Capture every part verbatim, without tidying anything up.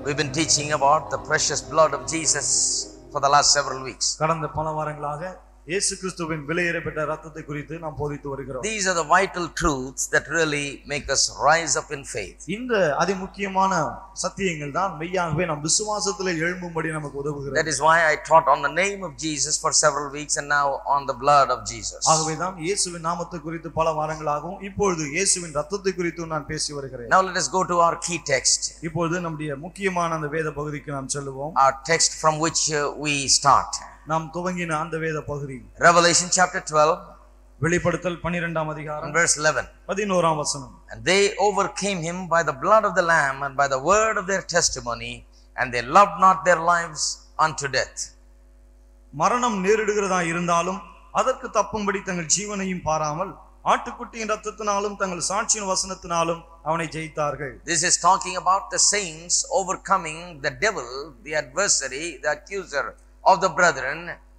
We've been teaching about the precious blood of Jesus for the last several weeks. கடந்த பல வாரங்களாக இயேசு கிறிஸ்துவின் விலையேறப்பட்ட இரத்தத்தை குறித்து நாம் போதித்து வருகிறோம். These are the vital truths that really make us rise up in faith. இந்த அதிமுக்கியமான சத்தியங்கள் தான் மெய்யாகவே நாம் விசுவாசத்திலே எழும்பும்படி நமக்கு உதவுகிறது. That is why I taught on the name of Jesus for several weeks and now on the blood of Jesus. ஆகவே தான் இயேசுவின் நாமத்தை குறித்து பல வாரங்களாகவும் இப்பொழுது இயேசுவின் இரத்தத்தை குறித்து நான் பேசி வருகிறேன். Now let us go to our key text. இப்பொழுது நம்முடைய முக்கியமான அந்த வேத பகுதிக்கு நாம் செல்லுவோம். Our text from which uh, we start. நாம் துவங்கின அந்த வேத பகுதி Revelation chapter twelve, வெளிப்படுத்தல் பன்னிரண்டாம் அதிகாரம் verse eleven. பதினோராம் வசனம். And they overcame him by the blood of the Lamb and by the word of their testimony, and they loved not their lives unto death. மரணம் நேரிடுகிறதா இருந்தாலும் அதற்கு தப்பும்படி தங்கள் ஜீவனையும் பாராமல் ஆட்டுக்குட்டியின் இரத்தத்தினாலும் தங்கள் சாட்சியின் வசனத்தினாலும் அவனை ஜெயித்தார்கள். This is talking about the saints overcoming the devil, the adversary, the accuser of the brethren,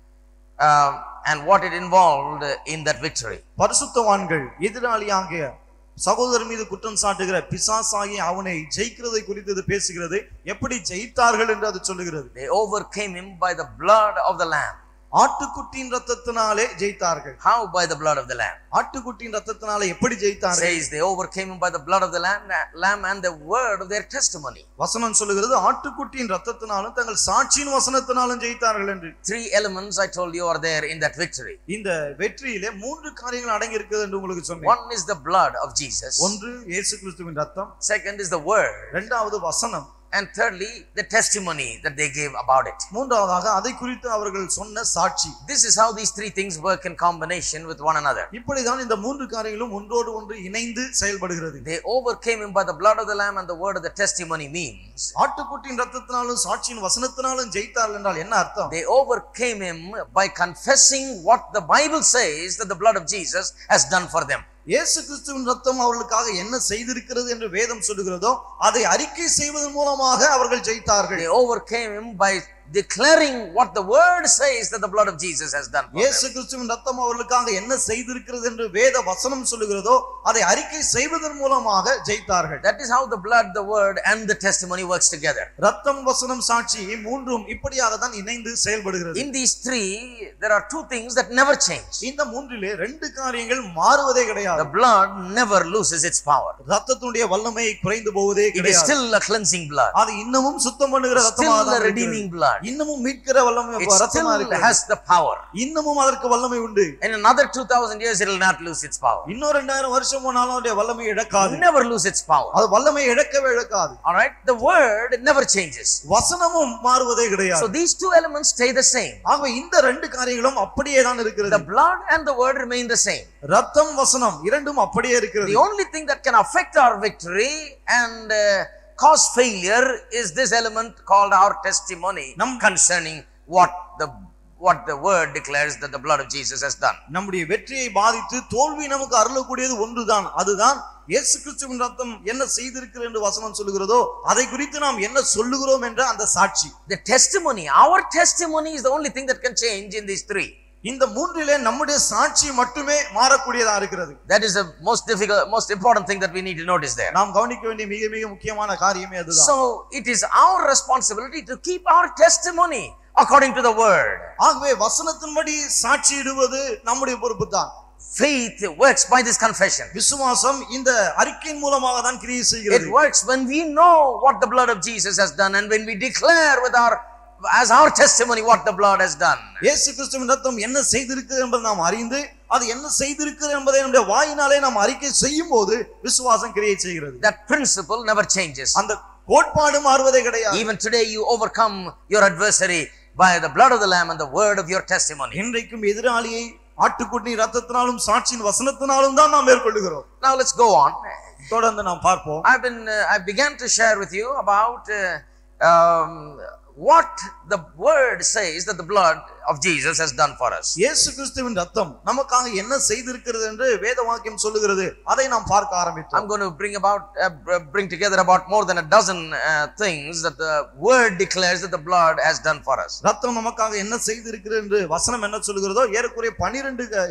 uh, and what it involved in that victory. பரிசுத்தவான்கள் எதிராளியாகிய சகோதரர் மீது குற்றம் சாட்டுகிற பிசாசாகிய அவனை ஜெயிக்கிறதை குறித்து இது பேசுகிறது. எப்படி ஜெயித்தார்கள் என்று அது சொல்லுகிறது. They overcame him by the blood of the Lamb. ஆட்டுக்குட்டியின் இரத்தத்தினாலே ஜெயித்தார்கள். How? By the blood of the Lamb. ஆட்டுக்குட்டியின் இரத்தத்தினாலே எப்படி ஜெயித்தார்கள்? Says they overcame him by the blood of the lamb, lamb and the word of their testimony. வசனம் சொல்லுகிறது ஆட்டுக்குட்டியின் இரத்தத்தினாலும் தங்கள் சாட்சியின் வசனத்தினாலும் ஜெயித்தார்கள் என்று. Three elements I told you are there in that victory. இந்த வெற்றியிலே மூன்று காரியங்கள் அடங்கி இருக்குது என்று உங்களுக்கு சொன்னேன். One is the blood of Jesus. ஒன்று இயேசு கிறிஸ்துவின் இரத்தம். Second is the word. இரண்டாவது வசனம். And thirdly, the testimony that they gave about it. மூன்றாவதாக அதை குறித்து அவர்கள் சொன்ன சாட்சி. This is how these three things work in combination with one another. இப்படிதான் இந்த மூன்று காரியங்களும் ஒன்றோடு ஒன்று இணைந்து செயல்படுகிறது. They overcame him by the blood of the lamb and the word of the testimony means ஆட்டுக்குட்டியின் இரத்தத்தினாலும் சாட்சியின் வசனத்தினாலும் ஜெயித்தார்கள் என்றால் என்ன அர்த்தம்? They overcame him by confessing what the Bible says that the blood of Jesus has done for them. இயேசு கிறிஸ்துவின் இரத்தம் அவர்களுக்காக என்ன செய்திருக்கிறது என்று வேதம் சொல்லுகிறதோ அதை அறிக்கை செய்வதன் மூலமாக அவர்கள் ஜெயித்தார்கள். They overcame him by declaring what the word says that the blood of Jesus has done for them. இயேசு கிறிஸ்துவின் இரத்தம் அவர்களுக்காக என்ன செய்திருக்கிறது என்று வேத வசனம் சொல்லுகிறதோ அதை அறிக்கை செய்வதன் மூலமாக ஜெயித்தார்கள். That is how the blood, the word and the testimony works together. இரத்தம் வசனம் சாட்சி மூன்றும் இப்படியாக தான் இணைந்து செயல்படுகிறது. In these three there are two things that never change. இந்த மூன்றிலே ரெண்டு காரியங்கள் மாறுவதே கிடையாது. The blood never loses its power. இரத்தத்துடைய வல்லமை குறைந்து போவதே It is கிடையாது. still a cleansing blood. அது இன்னமும் சுத்தம் பண்ணுகிற இரத்தமாக Still தான் a redeeming blood. இன்னமும் மீட்கிற வல்லமை It இரத்தமா still இருக்கு. has the power. இன்னமும் அதற்கு வல்லமை உண்டு. In another two thousand years it will not lose its power. இன்னொரு இரண்டாயிரம் வருஷம் போனாலும் அதோட வல்லமை இழக்காது. Never lose its power. அது வல்லமை இழக்கவே இழக்காது. All right, the word never changes. வசனமும் மாறுவதே So கிடையாது. these two elements stay the same. ஆக இந்த ரெண்டு காரியங்களும் அப்படியே தான் இருக்கிறது. The blood and the word remain the same. இரத்தம் வசனம் இரண்டும் அப்படியே இருக்கிறது. The only thing that can affect our victory and uh, cause failure is this element called our testimony concerning what the what the word declares that the blood of Jesus has done. நம்முடைய வெற்றியை பாதித்து தோல்வி நமக்கு அருளக்கூடியது ஒன்றுதான். அதுதான் இயேசு கிறிஸ்துவின் இரத்தம் என்ன செய்திருக்கிறது என்று வசனம் சொல்லுகிறதோ அதை குறித்து நாம் என்ன சொல்லுகிறோம் என்ற அந்த சாட்சி. The testimony, our testimony is the only thing that can change in these three. இந்த மூன்றிலே நம்முடைய சாட்சி மட்டுமே மாறக்கூடியதா இருக்கிறது. That is the most difficult, most important thing that we need to notice there. நாம் கவனிக்க வேண்டிய மிக மிக முக்கியமான காரியமே அதுதான். So it is our responsibility to keep our testimony according to the word. ஆகவே வசனத்தின்படி சாட்சியிடுவது நம்முடைய பொறுப்பு தான். Faith works by this confession. விசுவாசம் இந்த அறிக்கையின் மூலமாக தான் கிரியை செய்கிறது. It works when we know what the blood of Jesus has done and when we declare with our as our testimony what the blood has done. இயேசு கிறிஸ்துவின் இரத்தம் என்ன செய்திருக்கிறது என்பதை நாம் அறிந்து அது என்ன செய்திருக்கிறது என்பதை நம்முடைய வாயினாலே நாம் அறிக்கை செய்யும்போது விசுவாசம் கிரியை செய்கிறது. That principle never changes. அந்த கோட்பாடு மாறுவதே கிடையாது. Even today you overcome your adversary by the blood of the lamb and the word of your testimony. இன்றைக்கும் எதிராளியை ஆட்டுக்குட்டியின் இரத்தத்தினாலும் சாட்சியின் வசனத்தினாலும் தான் நாம் மேற்கொள்கிறோம். Now let's go on. தொடர்ந்து நாம் பார்ப்போம். I've been uh, I began to share with you about uh, um, what the word says that the blood of Jesus has done for us. இயேசு கிறிஸ்துவின் இரத்தம் நமக்காக என்ன செய்திருக்கிறது என்று வேத வாக்கியம் சொல்லுகிறது. அதை நாம் பார்க்க ஆரம்பித்தோம். I'm going to bring about uh, bring together about more than a dozen uh, things that the word declares that the blood has done for us. இரத்தம் நமக்காக என்ன செய்திருக்கிறது என்று வசனம் என்ன சொல்லுகிறதோ ஏறக்குறைய பன்னிரண்டு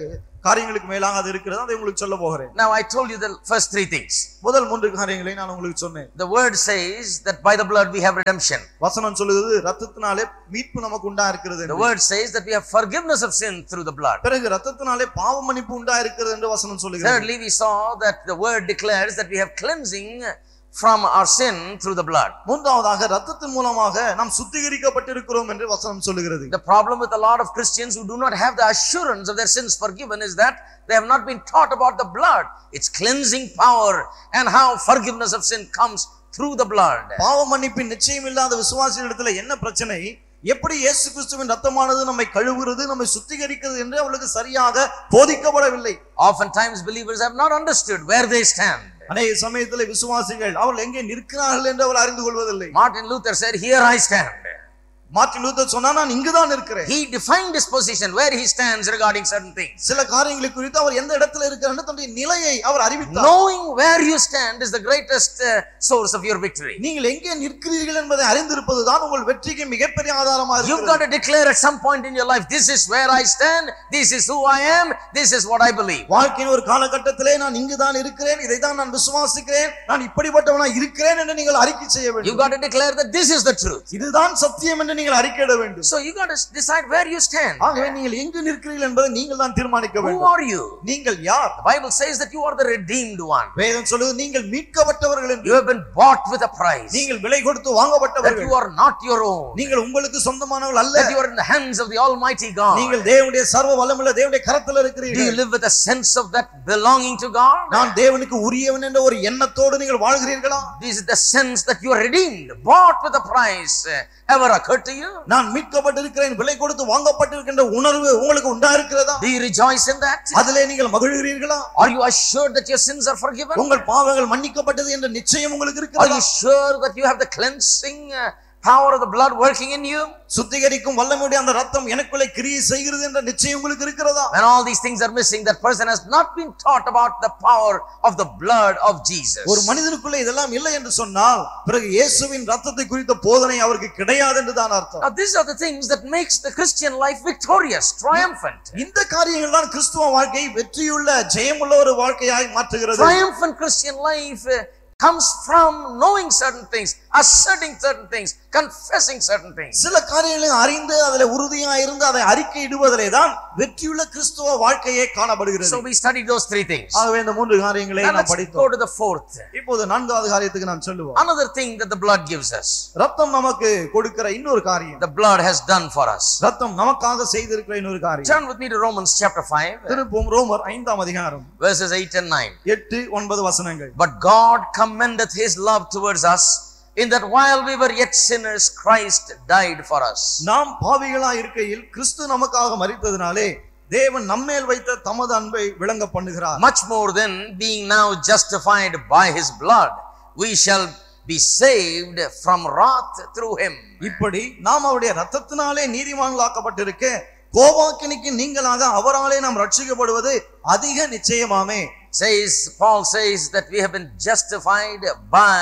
காரியங்களுக்கு மேலாக அது இருக்கிறது. அதை உங்களுக்கு சொல்ல போகிறேன். Now I told you the first three things. முதல் மூன்று காரியங்களை நான் உங்களுக்கு சொன்னேன். The word says that by the blood we have redemption. வசனம் சொல்லுகிறது இரத்தத்தினாலே மீட்பு நமக்கு உண்டா இருக்கிறது. The word says that we have forgiveness of sin through the blood. பிறகு இரத்தத்தினாலே பாவ மன்னிப்பு உண்டா இருக்கிறது என்று வசனம் சொல்லுகிறது. Thirdly, we saw that the word declares that we have cleansing from our sin through the blood. மூன்றாவதாக இரத்தத்தின் மூலமாக நாம் சுத்திகரிக்கப்பட்டிருக்கிறோம் என்று வசனம் சொல்லுகிறது. The problem with a lot of Christians who do not have the assurance of their sins forgiven is that they have not been taught about the blood, its cleansing power, and how forgiveness of sin comes through the blood. பாவ மன்னிப்பின் நிச்சயம் இல்லாத விசுவாசிகளிடத்தில் என்ன பிரச்சனை, எப்படி இயேசு கிறிஸ்துவின் இரத்தமானது நம்மை கழுவுகிறது, நம்மை சுத்திகரிக்கிறது என்று அவர்களுக்கு சரியாக போதிக்கப்படவில்லை. Oftentimes believers have not understood where they stand. அநேக சமயத்தில் விசுவாசிகள் அவர்கள் எங்கே நிற்கிறார்கள் என்று அவர் அறிந்து கொள்வதில்லை. Martin Luther said, "Here I stand." Martin Luther சொன்னா நான் இங்குதான் இருக்கிறேன். He defined his position where he stands regarding certain things. சில காரியங்களை குறித்து அவர் எந்த இடத்துல இருக்கிறார் தன்னுடைய நிலையை அவர் அறிவித்தார். Knowing where you stand is the greatest uh, source of your victory. நீங்கள் எங்கே நிற்கிறீர்கள் என்பதை அறிந்திருப்பதுதான் உங்கள் வெற்றிக்கு மிகப்பெரிய ஆதாரமாக இருக்கிறது. You've got to declare at some point in your life, this is where I stand, this is who I am, this is what I believe. வாழ்க்கையின் ஒரு காலகட்டத்திலே நான் இங்குதான் இருக்கிறேன், இதை தான் நான் விசுவாசிக்கிறேன், நான் இப்படிப்பட்டவனா இருக்கிறேன் என்று நீங்கள் அறிக்கை செய்ய வேண்டும். You've got to declare that this is the truth. இதுதான் சத்தியம் என்று நீங்கள் அறிக்கையிட வேண்டும். So you got to decide where you stand. ஆகவே நீங்கள் எங்கு நிற்கிறீர்கள் என்பதை நீங்கள் தான் தீர்மானிக்க வேண்டும். Who are you? நீங்கள் யார்? The Bible says that you are the redeemed one. வேதம் சொல்லுது நீங்கள் மீட்கப்பட்டவர்கள் என்று. You have been bought with a price. நீங்கள் விலை கொடுத்து வாங்கப்பட்டவர்கள். That you are not your own. நீங்கள் உங்களுக்கு சொந்தமானவர்கள் அல்ல. That you are in the hands of the Almighty God. நீங்கள் தேவனுடைய சர்வ வல்லமையுள்ள தேவனுடைய கரத்தில் இருக்கிறீர்கள். Do you live with a sense of that belonging to God? நான் தேவனுக்கு உரியவன் என்ற ஒரு எண்ணத்தோடு நீங்கள் வாழ்கிறீர்களா? This is the sense that you are redeemed, bought with a price. Ever occurred to you? நான் மீட்கப்பட்டிருக்கிறேன், விலை கொடுத்து வாங்கப்பட்டிருக்கின்ற உணர்வு உங்களுக்கு உண்டா இருக்கிறதா? Do you rejoice in that? அதிலே நீங்கள் மகிழ்கிறீர்களா? Are you assured that your sins are forgiven? உங்கள் பாவங்கள் மன்னிக்கப்பட்டது என்ற நிச்சயம் உங்களுக்கு இருக்கிறதா? Are you sure that you have the cleansing uh, power of the blood working in you? சுத்திகரிக்கும் வல்லமையுடைய அந்த இரத்தம் எனக்குள்ளே கிரியை செய்கிறது என்ற நிச்சயம் உங்களுக்கு இருக்கிறதா? When all these things are missing, that person has not been taught about the power of the blood of Jesus. ஒரு மனிதனுக்குள்ளே இதெல்லாம் இல்லை என்று சொன்னால் பிறகு இயேசுவின் இரத்தத்தை குறித்த போதனை அவருக்கு கிடையாது என்று தான் அர்த்தம். Now these are the things that makes the Christian life victorious, triumphant. இந்த காரியங்கள் தான் கிறிஸ்துவ வாழ்க்கையை வெற்றியுள்ள ஜெயமுள்ள ஒரு வாழ்க்கையாய் மாற்றுகிறது. Triumphant Christian life uh, comes from knowing certain things, asserting certain things, confessing certain things. சில காரியங்களை அறிந்து அதிலே உறுதியாக இருந்து அதை அறிக்கையிடுவதிலே தான் வெற்றியுள்ள கிறிஸ்துவ வாழ்க்கையே காணப்படுகிறது. So we studied those three things. ஆகவே இந்த மூன்று காரியங்களை நாம் படித்தோம். Go to the fourth. இப்போது நான்காவது காரியத்துக்கு நாம் செல்லுவோம். Another thing that the blood gives us. இரத்தம் நமக்கு கொடுக்கிற இன்னொரு காரியம். The blood has done for us. இரத்தம் நமக்காக செய்திருக்கிற இன்னொரு காரியம். Turn with me to Romans chapter five. திருப்பும் ரோமர் ஐந்தாம் அதிகாரம் verses eight and nine. எட்டு ஒன்பது வசனங்கள். But God commendeth his love towards us, in that while we were yet sinners, Christ died for us. நாம் பாவிகளாய் இருக்கையில் கிறிஸ்து நமக்காக மரித்ததினாலே தேவன் நம்மேல் வைத்த தமது அன்பை விளங்க பண்ணுகிறார். Much more than being now justified by his blood, we shall be saved from wrath through him. இப்படி நாம் அவருடைய இரத்தத்தினாலே நீதிமான்களாக்கப்பட்டிருக்க கோபாக்கினிக்கு நீங்களாக அவராலே நாம் ரட்சிக்கப்படுவது அதிக நிச்சயமாமே. Says Paul says that we have been justified by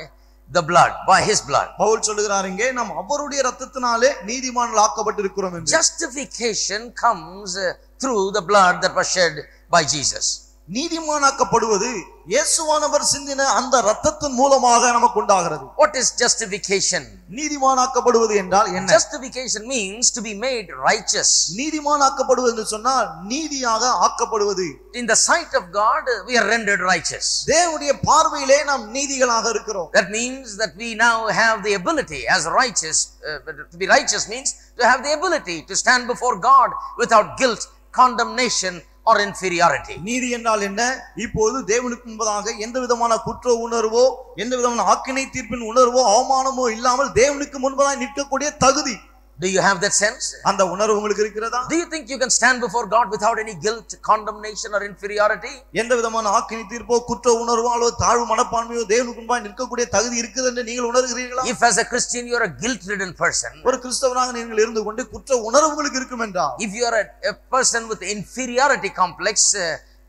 the blood, by his blood. Pavul சொல்லுகிறார் இங்கே நாம் அவருடைய இரத்தத்தினாலே நீதிமான்களாக்கப்பட்டிருக்கிறோம் என்று. Justification comes through the blood that was shed by Jesus. நீதிமானாக்கப்படுவது இயேசுவானவர் சிந்தின அந்த இரத்தத்தின் மூலமாக நமக்கு உண்டாகிறது. What is justification? நீதிமானாக்கப்படுவது என்றால் என்ன? Justification means to be made righteous. நீதிமானாக்கப்படுவது என்று சொன்னால் நீதியாக ஆக்கப்படுவது. In the sight of God we are rendered righteous. தேவனுடைய பார்வையிலே நாம் நீதிகளாக இருக்கிறோம். That means that we now have the ability as righteous, uh, to be righteous means to have the ability to stand before God without guilt, condemnation or inferiority. நீதி என்றால் என்ன? இப்போது தேவனுக்கு முன்பதாக எந்த விதமான குற்ற உணர்வோ எந்த விதமான ஆக்கினை தீர்ப்பின் உணர்வோ அவமானமோ இல்லாமல் தேவனுக்கு முன்பதாக நிற்கக்கூடிய தகுதி. Do you have that sense? அந்த உணர்வு உங்களுக்கு இருக்கிறதா? Do you think you can stand before God without any guilt, condemnation or inferiority? எந்த விதமான ஆக்கினை தீர்ப்போ குற்ற உணர்வோ அல்லது தாழ்வு மனப்பான்மையோ தேவனுக்கு முன்பாக நிற்கக்கூடிய தகுதி இருக்குது என்று நீங்கள் உணர்கிறீர்களா? If as a Christian you are a guilt-ridden person, ஒரு கிறிஸ்தவனாக நீங்கள் இருந்து கொண்டு குற்ற உணர்வு உங்களுக்கு இருக்கும் என்றால், if you are a, a person with inferiority complex, uh,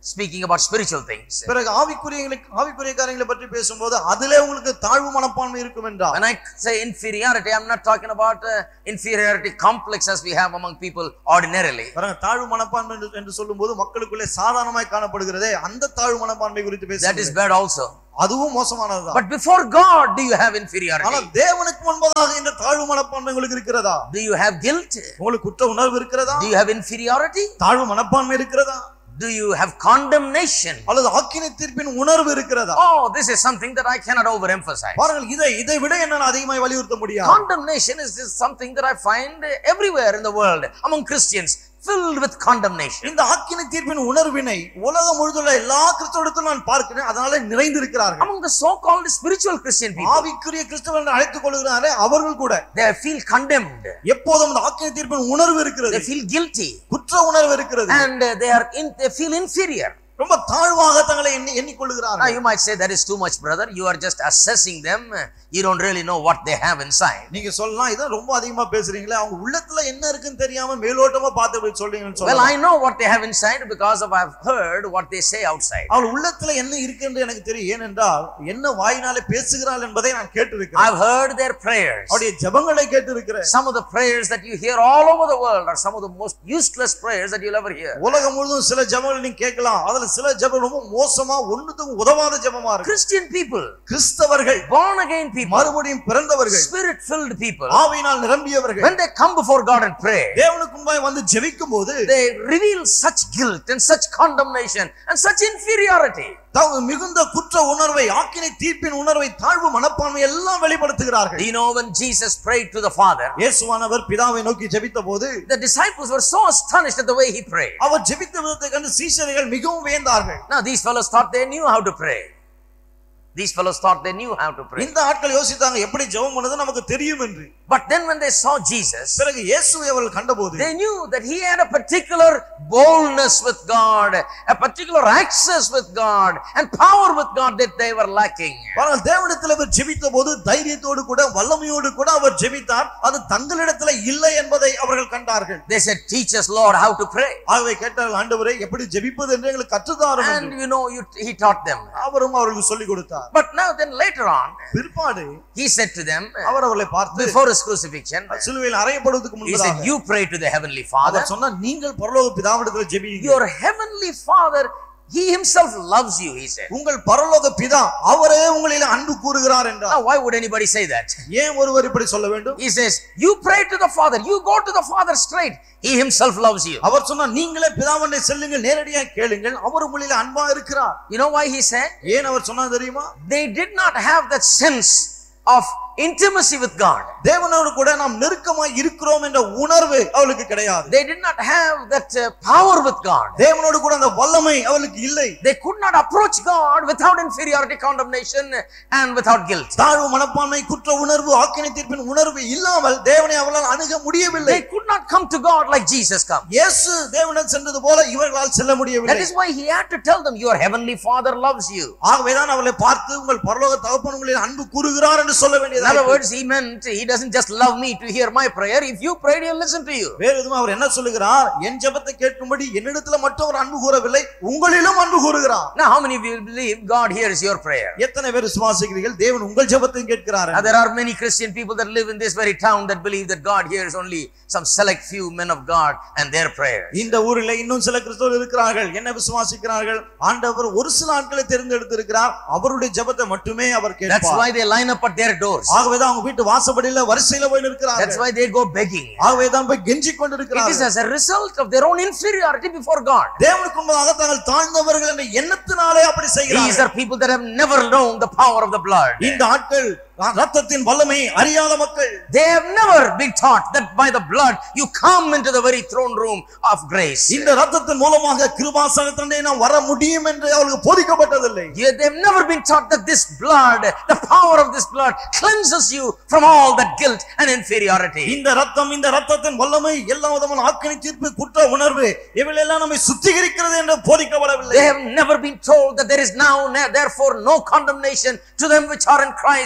speaking about spiritual things. பிறகு ஆவிக்குரிய ஆவிக்குரிய காரியங்களை பற்றி பேசும்போது அதிலே உங்களுக்கு தாழ்வு மனப்பான்மை இருக்கும் என்றால், when I say inferiority, I'm not talking about uh, inferiority complex as we have among people ordinarily. பாருங்க, தாழ்வு மனப்பான்மை என்று சொல்லும்போது மக்களுக்குள்ளே சாதாரணமாய் காணப்படுகிறதே அந்த தாழ்வு மனப்பான்மை குறித்து பேசுறேன். That is bad also. அதுவும் மோசமானதுதான். But before God, do you have inferiority? ஆனா தேவனுக்கு முன்பதாக இந்த தாழ்வு மனப்பான்மை உங்களுக்கு இருக்கிறதா? Do you have guilt? உங்களுக்கு குற்ற உணர்வு இருக்கிறதா? Do you have inferiority? தாழ்வு மனப்பான்மை இருக்கிறதா? Do you have condemnation? அல்லது ஆக்கினை தீர்ப்பின் உணர்வு இருக்கிறதா? Oh, this is something that I cannot overemphasize. பாருங்கள், இதை இதை விட என்னால அதிகமாக வலியுறுத்த முடியாது. Condemnation is something that I find everywhere in the world among Christians, filled with condemnation. இந்த ஆக்கினை தீர்ப்பின் உணர்வினை உலகம் முழுதுள்ள எல்லா கிறிஸ்தவர்களும் நான் பார்க்கிறேன். அதனால நிறைந்து இருக்கிறார்கள். Among the so called spiritual Christian people, ஆவிக்குரிய கிறிஸ்தவர்கள் அழைத்துக் கொள்கிறாரே அவர்கள் கூட they feel condemned. எப்போதும் இந்த ஆக்கினை தீர்ப்பின் உணர்வு இருக்கிறது. They feel guilty. குற்ற உணர்வு இருக்கிறது. And they are in, they feel inferior. ரொம்ப தாழ்வாக தங்களை எண்ணி எண்ணிக்கொள்கிறார்கள். Now you might say that is too much, brother. You are just assessing them. You don't really know what they have inside. நீங்க சொல்லலாம், இத ரொம்ப அதிகமா பேசுறீங்களே, அவங்க உள்ளத்துல என்ன இருக்குன்னு தெரியாம மேலோட்டமா பார்த்து போய் சொல்றீங்கன்னு சொல்லலாம். Well, I know what they have inside because of I've heard what they say outside. அவங்க உள்ளத்துல என்ன இருக்குன்னு எனக்கு தெரியும். ஏனென்றால் என்ன வாயினாலே பேசுகிறாள் என்பதை நான் கேட்டிருக்கிறேன். I've heard their prayers. அவருடைய ஜெபங்களை கேட்டிருக்கிறேன். Some of the prayers that you hear all over the world are some of the most useless prayers that you'll ever hear. உலகம் முழுதும் சில ஜெபங்களை நீங்க கேட்கலாம். அதுல சில ஜெபம் ரொம்ப மோசமா, ஒண்ணுத்துக்கும் உதவாத ஜெபமா இருக்கு. Christian people, கிறிஸ்தவர்கள், born again people, மறுபடியும் பிறந்தவர்கள், spirit filled people, ஆவியினால் நிரம்பியவர்கள், when they come before God and pray, தேவனுக்கு முன்பாக வந்து ஜெபிக்கும்போது they reveal such guilt and such condemnation and such inferiority. தாங்க மிகுந்த குற்ற உணர்வை, ஆக்கினை தீர்ப்பின் உணர்வை, தாழ்வு மனப்பான்மை எல்லாம் வெளிப்படுத்துகிறார்கள். Do you know when Jesus prayed to the Father, இயேசுவானவர் பிதாவை நோக்கி ஜெபித்தபோது the disciples were so astonished at the way he prayed. அவர் ஜெபித்த விதத்தை கண்டு சீஷர்கள் மிகவும் வியந்தார்கள். Now these fellows thought they knew how to pray. These fellows thought they knew how to pray. இந்த ஆட்கள் யோசித்தாங்க எப்படி ஜெபம் பண்ணது நமக்கு தெரியும் என்று. But then when they saw Jesus, பிறகு இயேசுவை அவர்கள் கண்டபோது they knew that he had a particular boldness with God, a particular access with God and power with God that they were lacking. ஆனால் தேவனிடத்தில் அவர் ஜெபித்தபோது தைரியத்தோடு கூட வல்லமையோடு கூட அவர் ஜெபித்தார். அது தங்களிடத்தில் இல்லை என்பதை அவர்கள் கண்டார்கள். They said, "Teach us, Lord, how to pray." ஆகவே கேட்டார்கள், ஆண்டவரே எப்படி ஜெபிப்பது என்று எங்களுக்கு கற்றுத்தாரும் என்று. And you know, you, he taught them. அவரும் அவர்களுக்கு சொல்லிக் கொடுத்தார். But now then later on, பிற்பாடு he said to them, அவர் அவர்களை பார்த்து before his crucifixion, சிலுவையில் அறையப்படுவதற்கு he said, முன்பதாக "You pray to the heavenly Father." அவர் சொன்னார், நீங்கள் பரலோக பிதாவிடத்தில் ஜெபியுங்கள். Your heavenly Father, he himself loves you, he said. உங்கள் பரலோக பிதா அவரே உங்களில் அன்பு கூறுகிறார் என்றார். Now why would anybody say that? ஏன் ஒருவர் இப்படி சொல்ல வேண்டும்? He says, "You pray to the Father, you go to the Father straight. He himself loves you." அவர் சொன்னார், நீங்களே பிதாவண்டை செல்லுங்கள், நேரடியாக கேளுங்கள், அவர் உங்களில் அன்பா இருக்கிறார். You know why he said? ஏன் அவர் சொன்னார் தெரியுமா? They did not have that sense of intimacy with God. தேவனோடு கூட நாம் நெருக்கமாய் இருக்கிறோம் என்ற உணர்வு அவளுக்கு கிடையாது. They did not have that uh, power with God. தேவனோடு கூட அந்த வல்லமை அவளுக்கு இல்லை. They could not approach God without inferiority, condemnation and without guilt. தாழ்வு மனப்பான்மை, குற்ற உணர்வு, ஆக்கினை தீர்ப்பின் உணர்வு இல்லாமல் தேவனை அவளால் அணுக முடியவில்லை. They could not come to God like Jesus come. இயேசு தேவனிடம் சென்றது போல இவர்களால் செல்ல முடியவில்லை. That is why he had to tell them, "Your heavenly Father loves you." ஆகவேதான் அவளை பார்த்து உங்கள் பரலோக தகப்பன் உங்களில் அன்பு கூறுகிறார் என்று சொல்ல வேண்டியது. In other words, he meant he doesn't just love me to hear my prayer. If you pray, he'll listen to you. வேற எதுவும் அவர் என்ன சொல்லுகிறார்? என் ஜெபத்தை கேட்கும்படி என்னிடத்துல மட்டும் அவர் அன்பு கூறவில்லை, உங்களிலும் அன்பு கூறுகிறார். Now how many of you believe God hears your prayer? எத்தனை பேர் விசுவாசிக்கிறீர்கள் தேவன் உங்கள் ஜெபத்தையும் கேட்கிறார்? There are many Christian people that live in this very town that believe that God hears only some select few men of God and their prayers. இந்த ஊரில் இன்னும் சில கிறிஸ்தவர்கள் இருக்கிறார்கள், என்ன விசுவாசிக்கிறார்கள்? ஆண்டவர் ஒரு சில ஆட்களை தேர்ந்தெடுத்து இருக்கிறார், அவருடைய ஜெபத்தை மட்டுமே அவர் கேட்பார். That's why they line up at their doors. ஆகவேதான் அவங்க வீட்டு வாசப்படியில வரிசையில போய் நிற்கிறார்கள். That's why they go begging. ஆகவேதான் போய் கெஞ்சிக் கொண்டிருக்கிறார்கள். It is as a result of their own inferiority before God. தேவனுக்கு முன்பாக தாங்கள் தாழ்ந்தவர்கள் என்ற எண்ணத்தினாலே அப்படி செய்கிறார்கள். These are people that have never known the power of the blood. இந்த ஆட்கள் ரத்தத்தின் வல்லமை அறியாத மக்கள். They have never been taught that by the blood you come into the very throne room of grace. இந்த ரத்தத்தின் மூலமாக கிருபாசனத்திலே நாம் வர முடியும் என்று அவர்களுக்கு போதிக்கப்பட்டதில்லை. They have never been taught that this blood, the power of this blood cleanses you from all that guilt and inferiority. இந்த ரத்தம், இந்த ரத்தத்தின் வல்லமை எல்லா விதமான ஆக்கினை தீர்ப்பு, குற்ற உணர்வு இவையெல்லாம் நம்மை சுத்திகரிக்கிறது என்று போதிக்கப்படவில்லை. They have never been told that there is now therefore no condemnation to them which are in Christ, who walk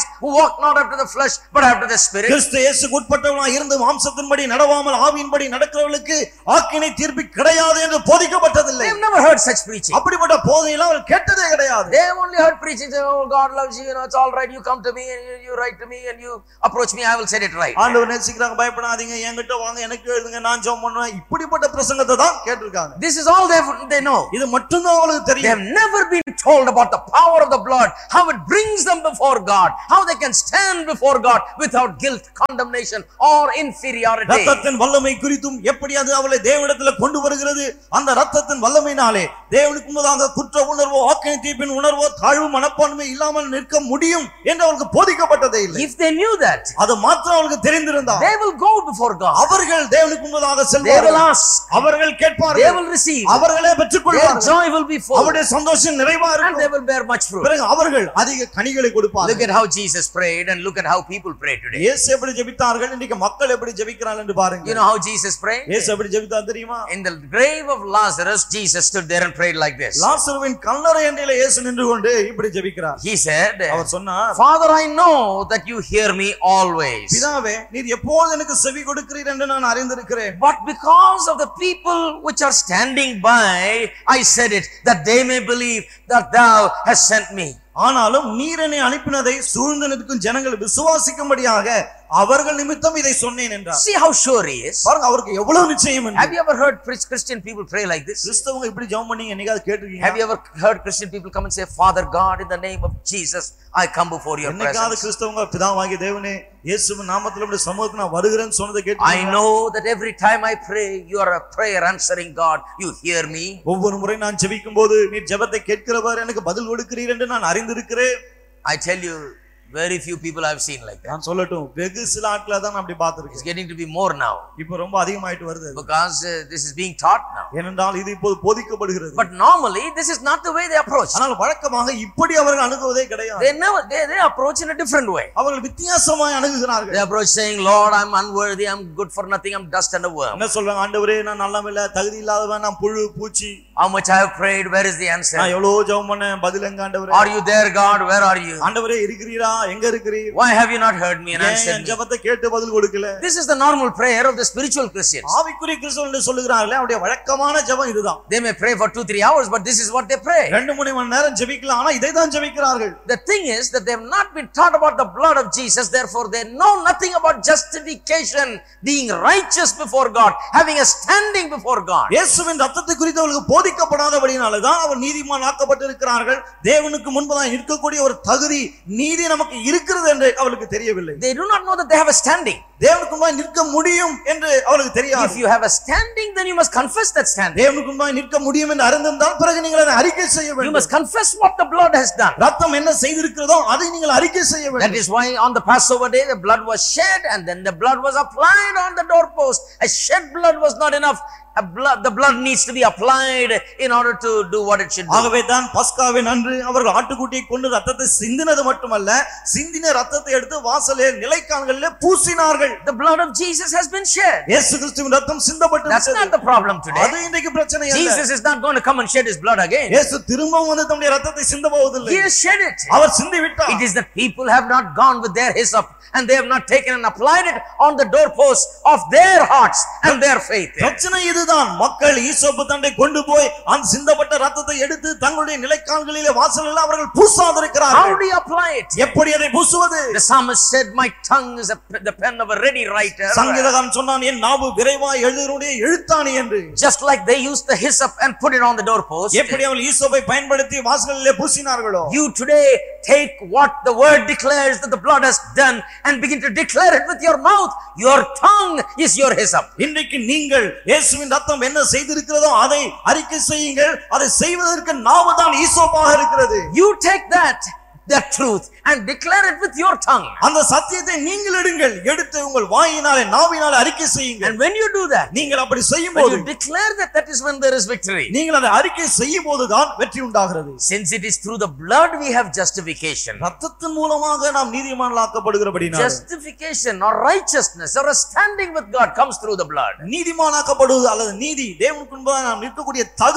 walk not after the flesh but after the spirit. கிறிஸ்து இயேசுவுக்கு உட்பட்டவனாய் இருந்து மாம்சத்தின்படி நடவாமல் ஆவியின்படி நடக்கிறவர்களுக்கு ஆக்கினை தீர்ப்பு கிடையாது என்று போதிக்கப்பட்டதில்லை. They have never heard such preaching. அப்படிப்பட்ட போதனையெல்லாம் அவர்கள் கேட்டதே கிடையாது. They have only heard preaching, oh God loves you, you know, it's all right, you come to me and you, you write to me and you approach me, I will set it right. ஆண்டவர் நேசிக்கிறாங்க, பயப்படாதீங்க, என்கிட்ட வாங்க, எனக்கு எழுதுங்க, நான் ஜெபம் பண்ணுவேன், இப்படிப்பட்ட பிரசங்கத்தை தான் கேட்டிருக்காங்க. This is all they they know. இது மட்டும் தான் அவங்களுக்கு தெரியும். They have never been told about the power of the blood, how it brings them before God, how they can stand before God without guilt, condemnation or inferiority. இரத்தத்தின் வல்லமை குறித்தும் எப்படி அது அவளை தேவனிடத்தில் கொண்டு வருகிறது, அந்த இரத்தத்தின் வல்லமையினாலே தேவனுக்கு முன்னதாக குற்ற உணர்வோ ஆக்கினை தீர்ப்பின் உணர்வோ தாழ்வு மனப்பான்மை இல்லாமல் நிற்க முடியும் என்று அவர்களுக்கு போதிக்கப்பட்டதே இல்லை. If they knew that, அது மாத்திரம் அவர்களுக்கு தெரிந்திருந்தால் they will go before God. அவர்கள் தேவனுக்கு முன்னதாக They செல்வார்கள். will ask. அவர்கள் கேட்பார்கள். They will receive. அவர்களே பெற்றுக்கொள்வார்கள். Their joy will be full. அவருடைய சந்தோஷம் நிறைவா இருக்கும். And they will bear much fruit. பிறகு அவர்கள் அதிக கனிகளை கொடுப்பார்கள். Look at how Jesus prayed and look at how people pray today. இயேசு எப்படி ஜெபித்தார்கள், இன்னைக்கு மக்கள் எப்படி ஜெபிக்கிறார்கள் என்று பாருங்க. You know how Jesus prayed? இயேசு எப்படி ஜெபித்தார் தெரியுமா? In the grave of Lazarus, Jesus stood there and prayed like this. லாசருவின் கல்லறை அண்டையிலே இயேசு நின்று கொண்டு இப்படி ஜெபிக்கிறார். He said, அவர் சொன்னார், Father, I know that you hear me always. பிதாவே, நீர் எப்பொழுது எனக்கு செவி கொடுக்கிறீர் என்று நான் அறிந்திருக்கிறேன். But because of the people which are standing by, I said it, that they may believe that thou hast sent me. ஆனாலும் நீர் என்னை அனுப்பினதை சூழ்ந்து நிற்கும் ஜனங்கள் விசுவாசிக்கும்படியாக அவர்கள் நிமித்தம் இதை சொன்னேன் என்றார். See how sure he is. பாருங்க அவருக்கு எவ்வளவு நிச்சயம் என்று. Have you ever heard Christian people pray like this? கிறிஸ்தவங்க இப்படி ஜெபம் பண்ணி என்னைக்காவது கேட்டிருக்கீங்களா? Have you ever heard Christian people come and say, Father God, in the name of Jesus, I come before your என்னைக்காவது presence? கிறிஸ்தவங்க பிதாவாகிய தேவனே, இயேசுவின் நாமத்தில் உம்முடைய சமூகத்துக்கு நான் வருகிறேன்னு சொன்னதை கேட்டிருக்கீங்களா? I know that every time I pray, you are a prayer answering God. You hear me. ஒவ்வொரு முறை நான் ஜெபிக்கும்போது நீர் ஜெபத்தை கேட்கிறவர், எனக்கு பதில் கொடுக்கிறீர் என்று நான் அறிந்திருக்கிறேன். I tell you, very few people I've seen like that. நான் சொல்லட்டும், வெகு சில ஆட்களை தான் நான் அப்படி It's பார்த்திருக்கேன். getting to be more now இப்போ ரொம்ப அதிகமாயிட்டு வருது. because uh, this is being taught now. ஏனென்றால் இது இப்போது போதிக்கப்படுகிறது. But normally, this is not the way they approach. ஆனால் வழக்கமாக இப்படி அவர்கள் அணுகுவதே கிடையாது. They never, they, they approach in a different way. அவர்கள் வித்தியாசமாய் They அணுகுகிறார்கள். approach saying, Lord, I'm unworthy, I'm good for nothing, I'm dust and a worm. என்ன சொல்றாங்க? ஆண்டவரே, நான் நல்லவன் இல்ல, தகுதி இல்லாதவன், நான் புழு பூச்சி. How much I have prayed, where is the answer? நான் எவ்வளவு ஜெபம் பண்ணேன், பதில் எங்க ஆண்டவரே? Are you there, God? Where are you? ஆண்டவரே இருக்கிறீரா? எங்க இருக்கிறீர்? Why have you not heard me and ஏன் answered என் me? ஜெபத்தை கேட்டு பதில் கொடுக்கல? This is the normal prayer of the spiritual Christians. ஆவிக்குரிய கிறிஸ்தவர்கள் சொல்லுகிறார்களே, அவருடைய வழக்கமான ஜெபம் இதுதான். They may pray for two, three hours, but this is what they pray. ரெண்டு மூணு மணி நேரம் ஜெபிக்கலாம், ஆனா இதை தான் ஜெபிக்கிறார்கள். The thing is that they have not been taught about the blood of Jesus, therefore they know nothing about justification, being righteous before God, having a standing before God. இயேசுவின் ரத்தத்தை குறித்து அவர்களுக்கு போதிக்கப்படாதபடியால தான் அவர் நீதிமான் ஆக்கப்பட்டிருக்கிறார்கள். தேவனுக்கு முன்பதாக இருக்கக்கூடிய ஒரு தகுதி, நீதி நமக்கு இருக்கிறது என்று அவர்களுக்கு தெரியவில்லை. They do not know that they have a standing. தேவனுக்கு முன்பாக நிற்க முடியும் என்று அவர்களுக்கு தெரியாது. If you have a standing, then you must confess that standing. தேவனுக்கு முன்பாக நிற்க முடியும் என்று அறிந்திருந்தால் பிறகு நீங்கள் அதை அறிக்கை செய்ய You வேண்டும். must confess what the blood has done. ரத்தம் என்ன செய்திருக்கிறதோ அதை நீங்கள் அறிக்கை செய்ய That வேண்டும். is why on the Passover day the blood was shed and then the blood was applied on the doorpost. A shed blood was not enough. A blood, the blood needs to be applied in order to do what it should do. ஆகவே தான் பஸ்காவின் அன்று அவர்கள் ஆட்டுக்குட்டியை கொண்டு ரத்தத்தை சிந்தினது மட்டுமல்ல, சிந்தின ரத்தத்தை எடுத்து வாசலே நிலைக்கால்களிலே பூசினார்கள். The blood of Jesus has been shed. இயேசு கிறிஸ்துவின் ரத்தம் சிந்தப்பட்டு That's not the problem today. அது இன்றைக்கு பிரச்சனை அல்ல. Jesus is not going to come and shed his blood again. இயேசு திரும்பவும் வந்து தம்முடைய ரத்தத்தை சிந்த போவதில்லை. He has shed it. அவர் சிந்தி விட்டார். It is that people have not gone with their hyssop and they have not taken and applied it on the doorposts of their hearts and their faith. பிரச்சனை இதுதான். மக்கள் ஈசோப்பு தண்டை கொண்டு போய் அந்த சிந்தப்பட்ட ரத்தத்தை எடுத்து தங்களுடைய நிலைக்கால்களிலே வாசலில் அவர்கள் பூசாதிருக்கிறார்கள். How do you apply it? எப்படி அதை பூசுவது? The psalmist said, my tongue is a, the pen of a ready writer. சங்கீதகாரன் சொன்னான், என் நாவு விரைவாய் எழுதுவனுடைய எழுத்தாணி என்று. Just like they used the hyssop and put it on the doorpost. எப்படி அவர்கள் ஈசோப்பை பயன்படுத்தி வாசலிலே பூசினார்களோ, You today take what the word declares that the blood has done and begin to declare it with your mouth. Your tongue is your hyssop. இன்றைக்கு நீங்கள் இயேசுவின் ரத்தம் என்ன செய்திருக்கிறதோ அதை அறிக்கை செய்யுங்கள். அதை செய்வதற்கு நாவுதான் ஈசோப்பாக இருக்கிறது. You take that the truth and declare it with your tongue. அந்த சத்தியத்தை நீங்கள் எடுங்கள், எடுத்து உங்கள் வாயினாலே நாவினாலே அறிக்கை செய்யுங்கள். And when you do that, நீங்கள் அப்படி when செய்யும்போது, you declare that, that is when there is victory. நீங்கள் அதை அறிக்கை செய்யும்போதுதான் வெற்றி உண்டாகிறது. Since it is through the blood we have justification. ரத்தத்தின் மூலமாக நாம் நீதிமான்களாக்கப்படுகிறபடினால, Justification or righteousness or a standing with God comes through the blood. நீதிமானாக்கப்படுவது அல்லது நீதி, தேவனுக்கு முன்பாக நாம் நிற்கக்கூடிய தகுதி,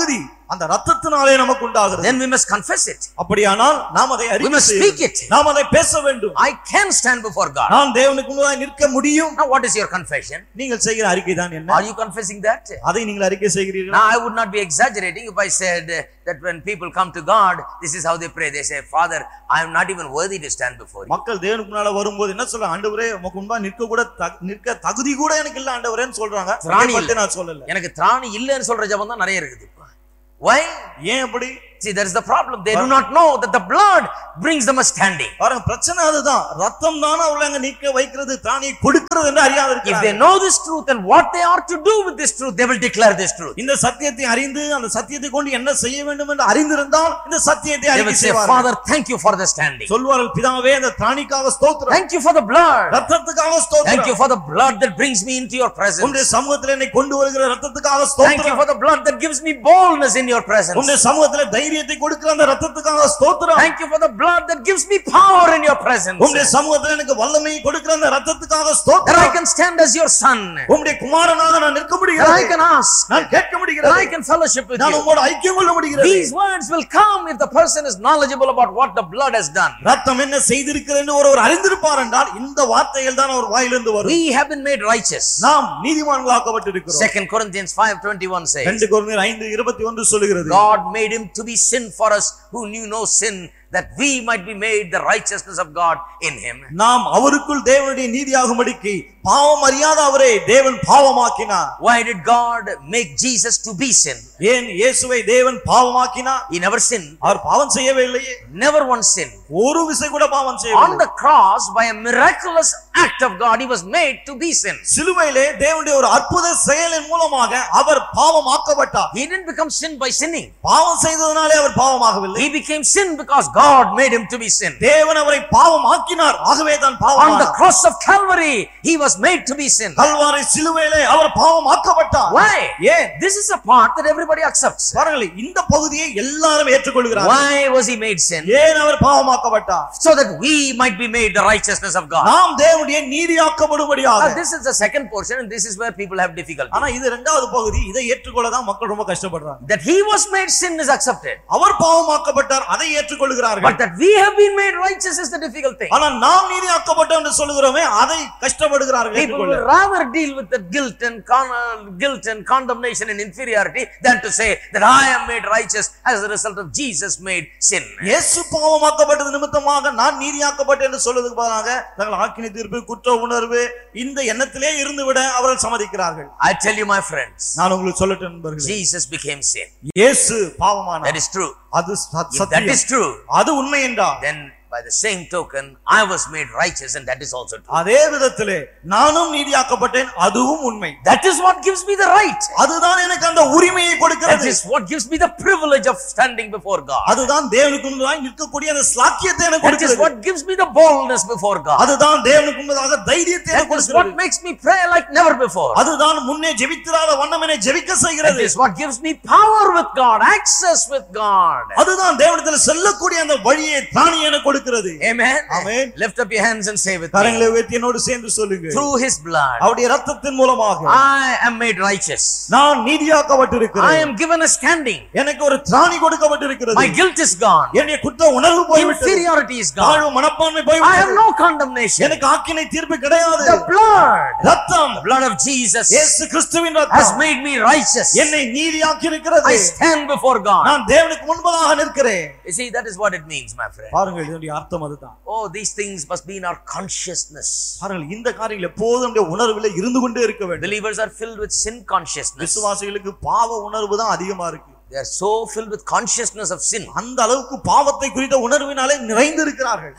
அந்த இரத்தத்தினாலே நமக்கு உண்டாகிறது. Then we must confess it. அப்படியானால் நாம் அதை அறிக்கை செய்ய வேண்டும். நாம் அதை பேச வேண்டும். I can stand before God. நான் தேவனுக்கு முன்பாக நிற்க முடியும். Now what is your confession? நீங்கள் செய்கிற அறிக்கை தான் என்ன? Are you confessing that? அதை நீங்கள் அறிக்கை செய்கிறீர்களா? Now I would not be exaggerating if I said that when people come to God, this is how they pray. They say, Father, I am not even worthy to stand before you. மக்கள் தேவனுக்கு முன்னால வரும்போது என்ன சொல்றாங்க? ஆண்டவரே உமக்கு முன்பாக நிற்க கூட நிற்க தகுதி கூட எனக்கு இல்ல ஆண்டவரேன்னு சொல்றாங்க. நான் சொல்லல. எனக்கு திராணி இல்லன்னு சொல்ற ஜெபம் தான் நிறைய இருக்குது. Why? ஏன் அப்படி? See, there is the problem. They do not know that the blood brings them a standing. பாருங்க பிரச்சனை அதுதான். ரத்தம் தான் அவங்களை அங்க நிக்க வைக்கிறது, தானியை கொடுக்கிறது என்று அறியாத இருக்காங்க. If they know this truth and what they are to do with this truth, they will declare this truth. இந்த சத்தியத்தை அறிந்து அந்த சத்தியத்தை கொண்டு என்ன செய்ய வேண்டும் என்று அறிந்திருந்தால் இந்த சத்தியத்தை அறிக்கை செய்வார்கள். Father, thank you for the standing. சொல்வார்கள் பிதாவே அந்த தானிக்காக ஸ்தோத்திரம். Thank you for the blood. ரத்தத்துக்காக ஸ்தோத்திரம். Thank you for the blood that brings me into your presence. உம்முடைய சமூகத்திலே என்னை கொண்டு வருகிற ரத்தத்துக்காக ஸ்தோத்திரம். Thank you for the blood that gives me boldness in your presence. உம்முடைய சமூகத்திலே தைரியத்தை கொடுக்கிற அந்த ரத்தத்துக்காக ஸ்தோத்திரம். Thank you for the blood that gives me power in your presence. உம்முடைய சமூகத்திலே எனக்கு வல்லமையை கொடுக்கிற அந்த ரத்தத்துக்காக ஸ்தோத்திரம். That I can stand as your son. உம்முடைய குமாரனாக நான் நிற்க முடிகிறது. That I can ask. நான் கேட்க முடிகிறது. That I can fellowship with you. நான் உம்மோடு ஐக்கியம் கொள்ள முடிகிறது. These words will come if the person is knowledgeable about what the blood has done. ரத்தம் என்ன செய்திருக்கிறது என்று ஒருவர் அறிந்திருப்பார் என்றால் இந்த வார்த்தைகள் தான் அவர் வாயிலிருந்து வரும். We have been made righteous. நாம் நீதிமான்களாக்கப்பட்டிருக்கிறோம். Second Corinthians five twenty-one says. இரண்டு கொரிந்தியர் ஐந்து இருபத்தி ஒன்று சொல்கிறது. God made him to be sin for us who knew no sin, that we might be made the righteousness of God in him. நாம் அவருக்குள் தேவனுடைய நீதியாகும்படிக்கு பாவம் அறியாத அவரை தேவன் பாவமாக்கினார். Why did God make Jesus to be sin? ஏன் இயேசுவை தேவன் பாவமாக்கினார்? He never sinned. அவர் பாவம் செய்யவே இல்லையே. Never once sinned. ஒரு விசை கூட பாவம் செய்யவில்லை. On the cross, by a miraculous act of God, he was made to be sin. சிலுவையிலே தேவனுடைய ஒரு அற்புத செயலின் மூலமாக அவர் பாவமாக்கப்பட்டார். He didn't become sin by sinning. பாவம் செய்ததனாலே அவர் பாவமாகவில்லை. He became sin because God made him to be sin. தேவன் அவரை பாவமாக்கினார். ஆகவே தான் பாவமானார். On the cross of Calvary, he was made to be sin. Kalvari சிலுவையிலே அவர் பாவமாக்கப்பட்டார். Why? ஏன்? This is a part that everybody accepts. பாருங்கள் இந்த பகுதியை எல்லாரும் ஏற்றுக்கொள்கிறார்கள். Why was he made sin? ஏன் அவர் பாவமாக்கப்பட்டார்? So that we might be made the righteousness of God. நாம் தேவனுடைய நீதியாக்கப்படும்படியாக. This is the second portion and this is where people have difficulty. ஆனா இது இரண்டாவது பகுதி, இதை ஏற்றுக்கொள்ள தான் மக்கள் ரொம்ப கஷ்டப்படுறாங்க. That he was made sin is accepted. அவர் பாவமாக்கப்பட்டார், அதை ஏற்றுக்கொள்கிறார்கள். But that we have been made righteous is the difficult thing. ஆனா நாம் நீதியாக்கப்பட்டோம் என்று சொல்லுகிறோமே அதை கஷ்டப்படுகிறார்கள். People will rather deal with the guilt and con- guilt and condemnation and inferiority than to say that I am made righteous as a result of Jesus made sin. இயேசு பாவமாக்கப்பட்டது நிமித்தமாக நான் நீதியாக்கப்பட்டேன் என்று சொல்வதற்கு பதிலாக தங்கள் ஆக்கினை தீர்ப்பு, குற்ற உணர்வு இந்த எண்ணத்திலே இருந்து விட அவர்கள் சம்மதிக்கிறார்கள். I tell you my friends, நான் உங்களுக்கு சொல்லட்டேன் நண்பர்களே, Jesus became sin. இயேசு பாவமானார். That is true. அது சத்தியம். If that is true, அது உண்மை என்றால் then by the same token I was made righteous and that is also true. அதே விதத்திலே நானும் நீதியாக்கப்பட்டேன், அதுவும் உண்மை. That is what gives me the right. அதுதான் எனக்கு அந்த உரிமையை கொடுக்கிறது. That is what gives me the privilege of standing before God. அதுதான் தேவனுக்கு முன்பாக நிற்கக்கூடிய அந்த ஸ்லாக்கியத்தை எனக்கு That is கொடுக்கிறது. what gives me the boldness before God. அதுதான் தேவனுக்கு முன்பாக தைரியத்தை எனக்கு That is what கொடுக்கிறது. makes me pray like never before. அதுதான் முன்னே ஜெபித்திராத வண்ணம் என்னை ஜெபிக்க That செய்கிறது. is what gives me power with God, access with God. அதுதான் தேவனிடத்தில் செல்லக்கூடிய அந்த வழியை தானே எனக்கு கொடுக்கிறது. Amen. Amen. Lift up your hands and say with கரங்களை me. உயர்த்தி என்னோடு சேர்ந்து சொல்லுங்க. Through his blood, அவருடைய இரத்தத்தின் மூலமாக I am made righteous. நான் நீதியாக்கப்பட்டிருக்கிறேன். I am given a standing. எனக்கு ஒரு திராணி கொடுக்கப்பட்டிருக்கிறது. My guilt is gone. என்னுடைய குற்ற உணர்வு போய்விட்டது. Inferiority is gone. தாழ்வு மனப்பான்மை I have போய்விட்டது. no condemnation. எனக்கு ஆக்கினை தீர்ப்பு கிடையாது. The blood, இரத்தம், the blood of Jesus இயேசு கிறிஸ்துவின் has இரத்தம் made me righteous. என்னை நீதியாக்கி இருக்கிறது. I stand before God. நான் தேவனுக்கு முன்பதாக நிற்கிறேன். You see, that is what it means, my friend. பாருங்கள் இதனுடைய அர்த்தம் அதுதான். Oh, these things must be in our consciousness. பாருங்கள் இந்த காரியங்கள் எப்போதும் நம்முடைய உணர்விலே இருந்து கொண்டே இருக்க வேண்டும். Believers are filled with sin consciousness. விசுவாசிகளுக்கு பாவ உணர்வு தான் அதிகமா இருக்கு. They are so filled with consciousness of sin. அந்த அளவுக்கு பாவத்தை குறித்த உணர்வினாலே நிறைந்து இருக்கிறார்கள்.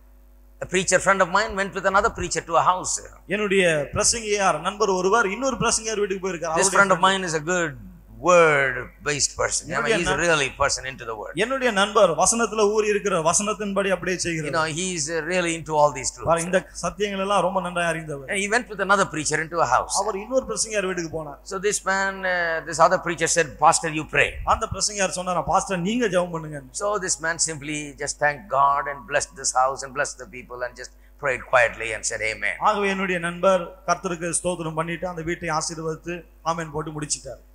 A preacher friend of mine went with another preacher to a house. என்னுடைய பிரசங்கியார் நண்பர் ஒருவர் இன்னொரு பிரசங்கியார் வீட்டுக்கு போயிருக்கார். This friend of mine is a good word based person. I mean, he's a really person into the word. என்னுடைய நண்பர் வசனத்துல ஊறி இருக்கிற வசனத்தின்படி அப்படியே செய்கிறார். You know, he's really into all these truths. பாரு இந்த சத்தியங்கள் எல்லாம் ரொம்ப நன்றாக அறிந்தவர். And he went with another preacher into a house. அவர் இன்னொரு பிரசங்கியார் வீட்டுக்கு போனார். So this man, uh, this other preacher said, "Pastor, you pray." அந்த பிரசங்கியார் சொன்னார், "பாஸ்டர் நீங்க ஜெபம் பண்ணுங்க." So this man simply just thanked God and blessed this house and blessed the people and just prayed quietly and said amen. ஆகவே என்னுடைய நண்பர் கர்த்தருக்கு ஸ்தோத்திரம் பண்ணிட்டு அந்த வீட்டை ஆசீர்வதித்து ஆமென் போட்டு முடிச்சிட்டார்.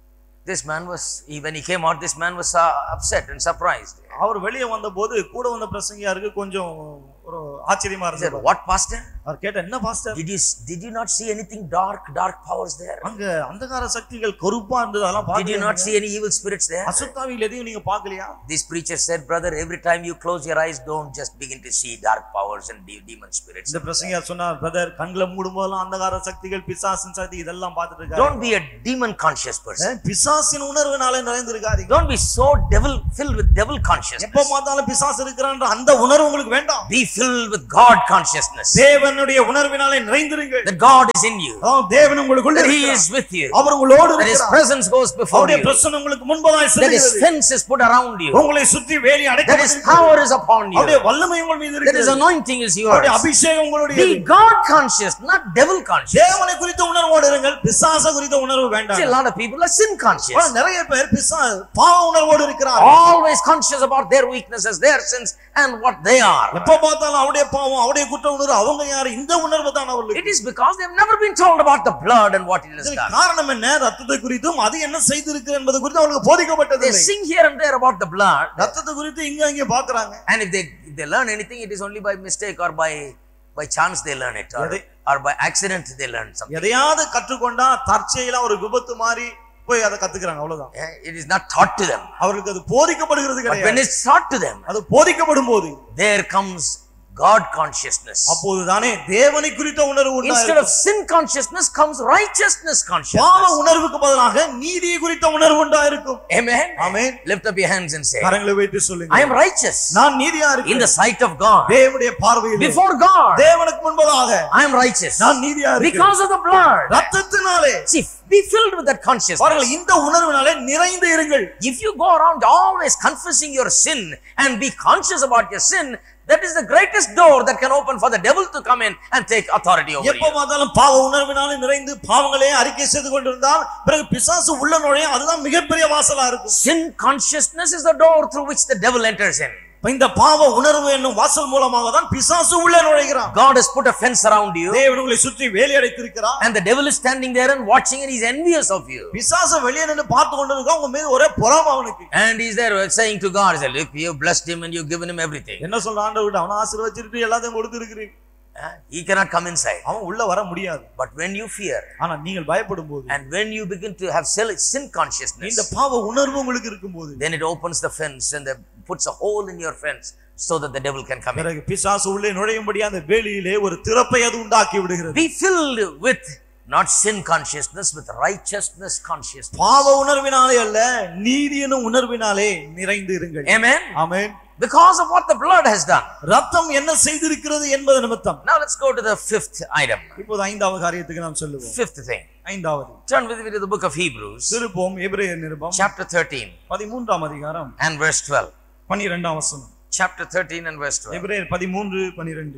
This man was, he, when he came out, this man was uh, upset and surprised. அவர் வெளியே வந்தபோது கூட வந்த பிரசங்கியாருக்கு கொஞ்சம் ஒரு ஆச்சரியமா He said, இருந்தது. what pastor? அவர் கேட்ட, என்ன pastor? Did you did you not see anything dark, dark powers there? அங்க அந்தகார சக்திகள் கருப்பா இருந்தது, அதெல்லாம் Did you பாக்கலையா? not see any evil spirits there? அசுத்தாவிகள் எதையும் நீங்க பார்க்கலையா? This preacher said, brother, every time you close your eyes, don't just begin to see dark powers and de- demon spirits. இந்த பிரசங்கியார் சொன்னார், பிரதர், கண்களை மூடும்போதெல்லாம் அந்தகார சக்திகள், பிசாசின் சக்தி இதெல்லாம் பார்த்துட்டு இருக்காரு. Don't be a demon conscious person. பிசாசின் உணர்வுனால நிறைந்திருக்காதீங்க. Don't be so devil filled with devil consciousness. எப்ப பார்த்தாலும் பிசாசு இருக்கிறான்ற அந்த உணர்வு உங்களுக்கு வேண்டாம். Be filled with God consciousness. தேவனுடைய உணர்வினாலே நிறைந்திருங்கள். That God is in you. தேவன் உங்களுக்குள்ள That He இருக்கிறார். is with you. அவர் உங்களோடு That His இருக்கிறார். presence goes before அவருடைய you. பிரசன்னம் உங்களுக்கு முன்பதாய் That His செல்கிறது. fence is put around you. உங்களை சுற்றி வேலி That His அடைக்கப்பட்டிருக்கிறது. power is upon you. அவருடைய வல்லமை உங்கள் மீது That His இருக்கிறது. anointing is அவருடைய yours. அபிஷேகம் உங்களுடையது. Be God conscious, not devil conscious. தேவனை குறித்த உணர்வோடு இருங்கள், பிசாச குறித்த உணர்வு வேண்டாம். See, a lot of people are sin conscious. ஆனா நிறைய பேர் பிசா பாவ உணர்வோடு இருக்கிறார். Always conscious about their weaknesses, their sins, and what they are. எப்ப பார்த்தாலும் அவருடைய பாவம், அவருடைய குற்ற உணர்வு, அவங்க யாரு, இந்த உணர்வு தான் அவர்களுக்கு. It is because they have never been told about the blood and what it has done. காரணம் என்ன? ரத்தத்தை குறித்தும் அது என்ன செய்திருக்கு என்பது குறித்து அவங்களுக்கு போதிக்கப்பட்டது They இல்லை. sing here and there about the blood, ரத்தத்தை குறித்து இங்க அங்க பாக்குறாங்க. and if they if they learn anything, it is only by mistake or by by chance they learn it, or, or by accident they learn something. எதையாவது கற்றுக்கொண்டா தற்செயலா ஒரு விபத்து மாதிரி போய் அதை கத்துக்கிறாங்க, அவ்வளவுதான். It is not taught to them. அவர்களுக்கு அது போதிக்கப்படுகிறது But when கிடையாது. it's taught to them, அது போதிக்கப்படும் போது there comes God consciousness. அப்போதுதானே தேவனை குறித்த உணர்வு Instead of உண்டாகும். sin consciousness comes righteousness பாவ consciousness. உணர்வுக்கு பதிலாக நீதியை குறித்த உணர்வு உண்டாயிருக்கும். Amen. Amen. Lift up your hands and say, கரங்களை வைத்து சொல்லுங்க, I am righteous நான் நீதியா in இருக்கேன் the sight of God. தேவனுடைய பார்வையில். Before God, தேவனுக்கு முன்பதாக I am righteous நான் நீதியா இருக்கேன் because of the blood. ரத்தத்தினாலே. See, be filled with that consciousness. பாருங்கள், இந்த உணர்வினாலே நிறைந்து இருங்கள். If you go around always confessing your sin and be conscious about your sin, that is the greatest door that can open for the devil to come in and take authority over எப்ப you. பார்த்தாலும் பாவ உணர்வினாலே நிறைந்து பாவங்களே அறிக்கை செய்து கொண்டிருந்தால் பிறகு பிசாசு உள்ள நுழைய அதுதான் மிகப்பெரிய வாசலா இருக்கும். Sin consciousness is the door through which the devil enters in. இந்த பாவ உணர்வு என்னும் வாசல் மூலமாக தான் பிசாசு உள்ள நுழைகிறான். God has put a fence around you, தேவன் உங்களை சுற்றி வேலி அடைத்திருக்கிறார். and the devil is standing there and watching, and he's envious of you. பிசாசு வெளியே நின்று பார்த்து கொண்டிருக்கான், உங்க மீது ஒரே பொறாமை அவனுக்கு. And he's there saying to God, he said, look, you blessed him and you've given him everything. என்ன சொல்ற ஆண்டவர்கிட்ட, அவனை ஆசீர்வதிச்சிட்டு எல்லாத்தையும் கொடுத்திருக்கிறீங்க. Uh, he cannot come inside. அவன் உள்ள வர முடியாது. But when you fear, ஆனா நீங்கள் பயப்படும் போது, and when you begin to have sin consciousness, இந்த பாவ உணர்வு உங்களுக்கு இருக்கும்போது, then it opens the fence and the, puts a hole in your fence so that the devil can come in. பிறகு பிசாசு உள்ளே நுழையும்படி அந்த வேலியிலே ஒரு திறப்பை அது உண்டாக்கி விடுகிறது. Be filled with not sin consciousness, with righteousness consciousness. பாவ உணர்வினாலே அல்ல, நீதி எனும் உணர்வினாலே நிறைந்து இருங்கள். Amen. Amen. Because of what the blood has done. ரத்தம் என்ன செய்திருக்கிறது என்பது நிமித்தம். Now let's go to the fifth item. இப்போது ஐந்தாவது காரியத்துக்கு நாம் செல்லுவோம். Fifth thing. ஐந்தாவது. Turn with me to the book of Hebrews, திருப்போம் எபிரேயர் நிருபம் chapter thirteen பதிமூன்றாம் அதிகாரம் and verse twelve. பன்னிரண்டாம் வசனம். Chapter thirteen and verse twelve. எபிரேயர் பதிமூன்று பன்னிரண்டு.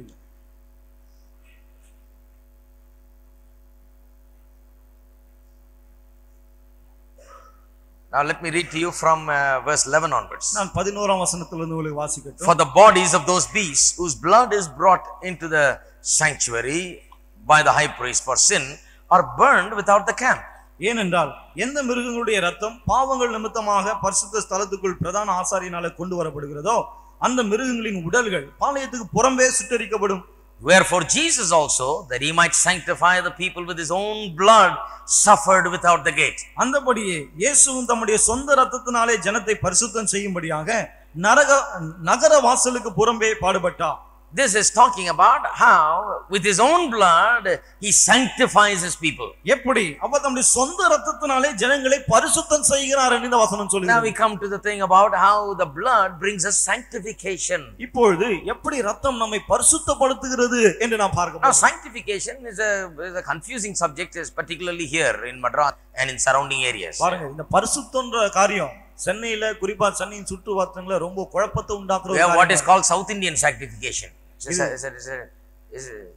Now let me read to you from uh, verse eleven onwards. நான் பதினோராம் வசனத்திலிருந்து உங்களுக்கு வாசிக்கட்டும். For the bodies of those beasts whose blood is brought into the sanctuary by the high priest for sin are burned without the camp. ஏனென்றால் எந்த மிருகங்களுடைய ரத்தம் பாவங்கள் நிமித்தமாக பரிசுத்த ஸ்தலத்துக்குள் பிரதான ஆசாரியனால கொண்டு வரப்படுகிறதோ அந்த மிருகங்களின் உடல்கள் பாளையத்துக்கு புறம்பே சுட்டெரிக்கப்படும். Wherefore Jesus also, that he might sanctify the people with his own blood, suffered without the gate. அந்தபடியே இயேசுவும் தம்முடைய சொந்த ரத்தத்தினாலே ஜனத்தை பரிசுத்தம் செய்யும்படியாக நரக நகர வாசலுக்கு புறம்பே பாடுபட்டார். This is talking about how with his own blood he sanctifies his people. எப்படி அவர் தம்முடைய சொந்த ரத்தத்தினாலே ஜனங்களை பரிசுத்தம் செய்கிறார் என்று இந்த வசனம் சொல்லுகிறது. Now we come to the thing about how the blood brings us sanctification. இப்பொழுது எப்படி ரத்தம் நம்மை பரிசுத்தப்படுத்துகிறது என்று நாம் பார்க்க Now போகிறோம். sanctification is a, is a confusing subject, is particularly here in Madras and in surrounding areas. பாருங்க, இந்த பரிசுத்தம்ன்ற காரியம் சென்னையில குறிப்பா சென்னையின் சுற்று வட்டங்கள ரொம்ப குழப்பத்தை உண்டாக்குற We have what is called South Indian sanctification. It's a, it's a, it's a, it's a,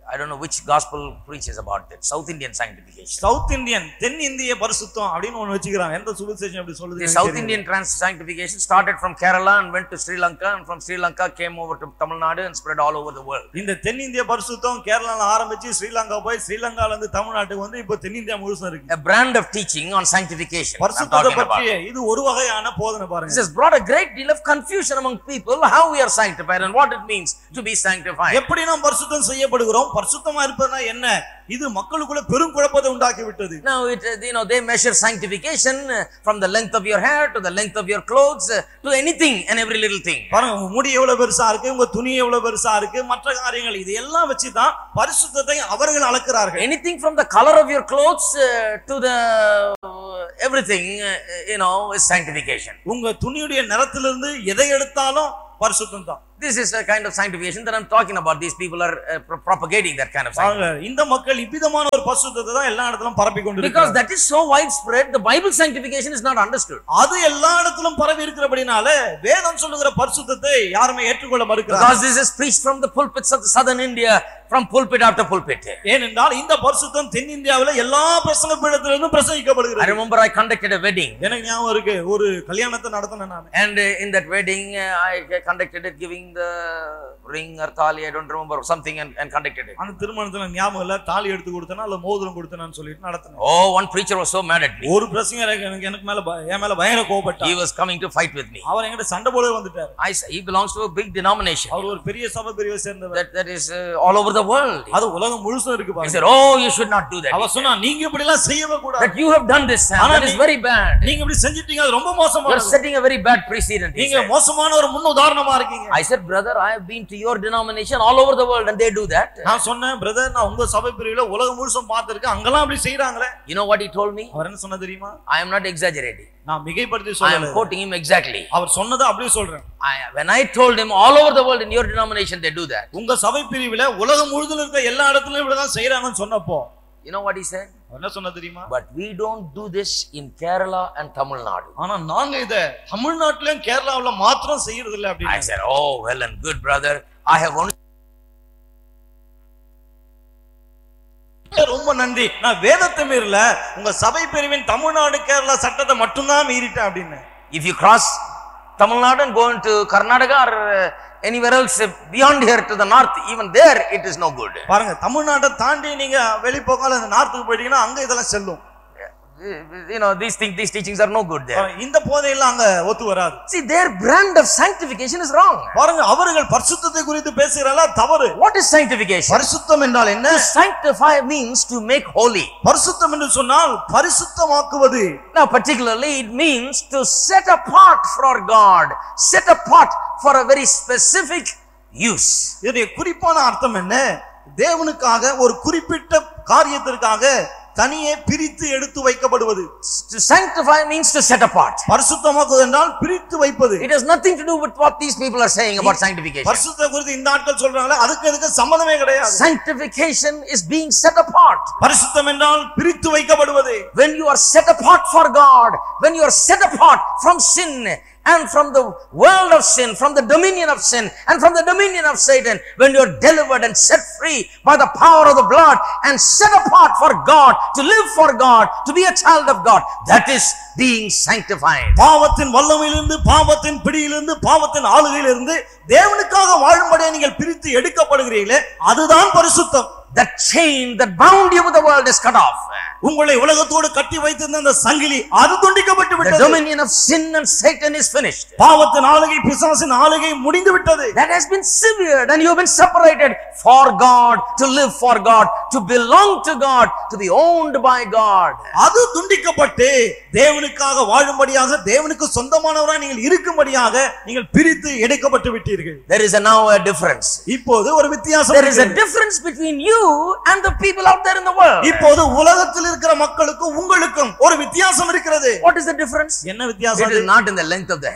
I don't know which gospel preaches about that. South Indian sanctification. South Indian தென் இந்திய பரிசுத்தம் அப்படினு ஒன்னு வச்சிருக்காங்க. எந்த சுவிசேஷம் அப்படி சொல்லுது? The South Indian trans sanctification started from Kerala and went to Sri Lanka, and from Sri Lanka came over to Tamil Nadu and spread all over the world. இந்த தென் இந்திய பரிசுத்தம் கேரளால ஆரம்பிச்சு ஸ்ரீலங்கா போய் ஸ்ரீலங்கால இருந்து தமிழ்நாட்டுக்கு வந்து இப்போ தென் இந்தியா முழுசும் இருக்கு. A brand of teaching on sanctification. பரிசுத்தத்தை பற்றி இது ஒரு வகையான போதனை பாருங்க. This has brought a great deal of confusion among people how we are sanctified and what it means to be sanctified. எப்படி நாம் பரிசுத்தம் செய்யப்படுகிறோம், பரிசுத்தமா இருப்பதுனா என்ன, இது மக்களுக்குள்ள பெரும் குழப்பத்தை உண்டாக்கி விட்டது. Now it, you know, they measure sanctification from the length of your hair to the length of your clothes to anything and every little thing. பாருங்க, உங்க முடி எவ்வளவு பெருசா இருக்கு, உங்க துணி எவ்வளவு பெருசா இருக்கு, மற்ற காரியங்கள் இது எல்லாம் வச்சு தான் பரிசுத்தத்தை அவர்கள் அளக்கிறார்கள். Anything from the color of your clothes uh, to the uh, everything uh, you know is sanctification. உங்க துணியுடைய நிறத்திலிருந்து எதை எடுத்தாலும் பரிசுத்தம் தான். This is a kind of sanctification that I'm talking about. These people are uh, pro propagating that kind of sanctification. இந்த மக்கள் இவ்விதமான ஒரு பரிசுத்தத்தை தான் எல்லா இடத்திலும் பரப்பி கொண்டிருக்கிறார்கள். Because that is so widespread, the Bible sanctification is not understood. அது எல்லா இடத்திலும் பரவி இருக்கிறபடினால வேதம் சொல்லுகிற பரிசுத்தத்தை யாருமே ஏற்றுக்கொள்ள மறுக்கிறார்கள். Because this is preached from the pulpits of the southern India, from pulpit after pulpit. ஏனென்றால் இந்த பரிசுத்தம் தென்னிந்தியாவில எல்லா பிரசங்க பீடத்திலிருந்தும் பிரசங்கிக்கப்படுகிறது. I remember I conducted a wedding. எனக்கு ஞாபகம் இருக்கு, ஒரு கல்யாணத்தை நடத்தினேன் நான். And uh, in that wedding uh, I conducted it, giving the ring or thali, I don't remember, something, and, and conducted it. அந்த திருமணத்துல ஞாபகம் இல்ல, தாலி எடுத்து கொடுத்தனா இல்ல மோதிரம் கொடுத்தனான்னு சொல்லிட்டு நடத்தினேன். Oh, one preacher was so mad at me. ஒரு பிரசங்கர் எனக்கு எனக்கு மேல என் மேல பயங்கர கோபப்பட்டார். He was coming to fight with me. அவர் என்கிட்ட சண்டை போட வந்துட்டார். I he belongs to a big denomination. அவர் ஒரு பெரிய சபை பிரிவை சேர்ந்தவர். That that is uh, all over the world. அது உலகம் முழுசும் இருக்கு பாருங்க. He said, "Oh, you should not do that." அவர் சொன்னா, நீங்க இப்படி எல்லாம் செய்யவே கூடாது. That you have done this, that is very bad. நீங்க இப்படி செஞ்சிட்டீங்க, அது ரொம்ப மோசமானது. You are setting a very bad precedent. நீங்க மோசமான ஒரு முன் உதாரணமா இருக்கீங்க. I said, "Brother, I have been to your denomination all over the world and they do that." நான் சொன்னேன், பிரதர், நான் உங்க சபை பிரிவுல உலகம் முழுசும் பார்த்திருக்கேன், அங்கலாம் அப்படி செய்றாங்களே. You know what he told me? அவர் என்ன சொன்னா தெரியுமா? I am not exaggerating. நான் மிகைப்படுத்தி I சொல்லல. am quoting him exactly. அவர் சொன்னதை அப்படியே சொல்றேன். I, when I told him all over the world in your denomination they do that. உங்க சபை பிரிவுல உலகம் முழுதுல இருக்க எல்லா இடத்துலயும் இப்படி தான் செய்றாங்கன்னு சொன்னப்போ, you know what he said? அவர் என்ன சொன்னா தெரியுமா? But we don't do this in Kerala and Tamil Nadu. ஆனா நாங்க இத தமிழ்நாட்டிலயும் கேரளாவுல மாத்திரம் செய்யறது இல்ல அப்படி. I said, "Oh, well and good, brother. I have only ரொம்ப நன்றி, நான் வேதத்தை மீறல, உங்க சபை பிரிவின் தமிழ்நாடு கேரளா சட்டத்தை மட்டும் தான் மீறிட்டேன் அப்படின்னு." If you cross Tamil Nadu and go into Karnataka or uh, anywhere else beyond here to the north, even there it is no good. பாருங்க, தமிழ்நாட்டை தாண்டி நீங்க வெளி போகால அந்த நார்த்துக்கு போயிட்டீங்கன்னா அங்க இதெல்லாம் செல்லும். You know, these things, these teachings are no good there. இந்த போதையெல்லாம் அங்க ஒத்து வராது. See, their brand of sanctification is wrong. பாருங்க, அவர்கள் பரிசுத்தத்தை குறித்து பேசுறாங்க, தவறு. What is sanctification? பரிசுத்தம் என்றால் என்ன? To sanctify means to make holy. பரிசுத்தம் என்று சொன்னால் பரிசுத்தமாக்குவது. Now, particularly it means to set apart for God, set apart for a very specific use. இதே குறிப்பான அர்த்தம் என்ன? தேவனுக்காக ஒரு குறிப்பிட்ட காரியத்திற்காக தனியே பிரித்து எடுத்து வைக்கப்படுவது. To sanctify means to set apart. பரிசுத்தமாக்குவது என்றால் பிரித்து வைப்பது. It has nothing to do with what these people are saying about sanctification. பரிசுத்த குறித்து இந்த ஆட்கள் சொல்றாங்களே, அதுக்கு அதுக்கு சம்பந்தமே கிடையாது. Sanctification is being set apart. பரிசுத்தம் என்றால் பிரித்து வைக்கப்படுவது. When you are set apart for God, when you are set apart from sin and from the world of sin, from the dominion of sin and from the dominion of Satan, when you are delivered and set free by the power of the blood and set apart for God, to live for God, to be a child of God, that is being sanctified. பாவத்தின் வல்லமையிலிருந்து, பாவத்தின் பிடியிலிருந்து, பாவத்தின் ஆளுகையிலிருந்து தேவனுக்காக வாழும்படியே நீங்கள் பிரித்து எடுக்கப்படுகிறீர்களே, அதுதான் பரிசுத்தம். That chain that bound you with the world is cut off. உங்களை உலகத்தோடு கட்டி வைத்திருந்த அந்த சங்கிலி அது துண்டிக்கப்பட்டு விட்டது. The dominion of sin and Satan is finished. பாவத்தின் ஆளுகை, பிசாசின் ஆளுகை முடிந்து விட்டது. That has been severed and you have been separated for God, to live for God, to belong to God, to be owned by God. அது துண்டிக்கப்பட்டு தேவனுக்காக வாழும்படியாக, தேவனுக்கு சொந்தமானவராய் நீங்கள் இருக்கும்படியாக நீங்கள் பிரித்து எடுக்கப்பட்டு விட்டீர்கள். There is a now a difference. இப்போது ஒரு வித்தியாசம். There is a difference between you and the people out there in the world. இப்போது உலகத்தில் இருக்கிற மக்களுக்கும் உங்களுக்கும் ஒரு வித்தியாசம் இருக்கிறது. What is the difference? என்ன வித்தியாசம்? It is not in the length of the hair.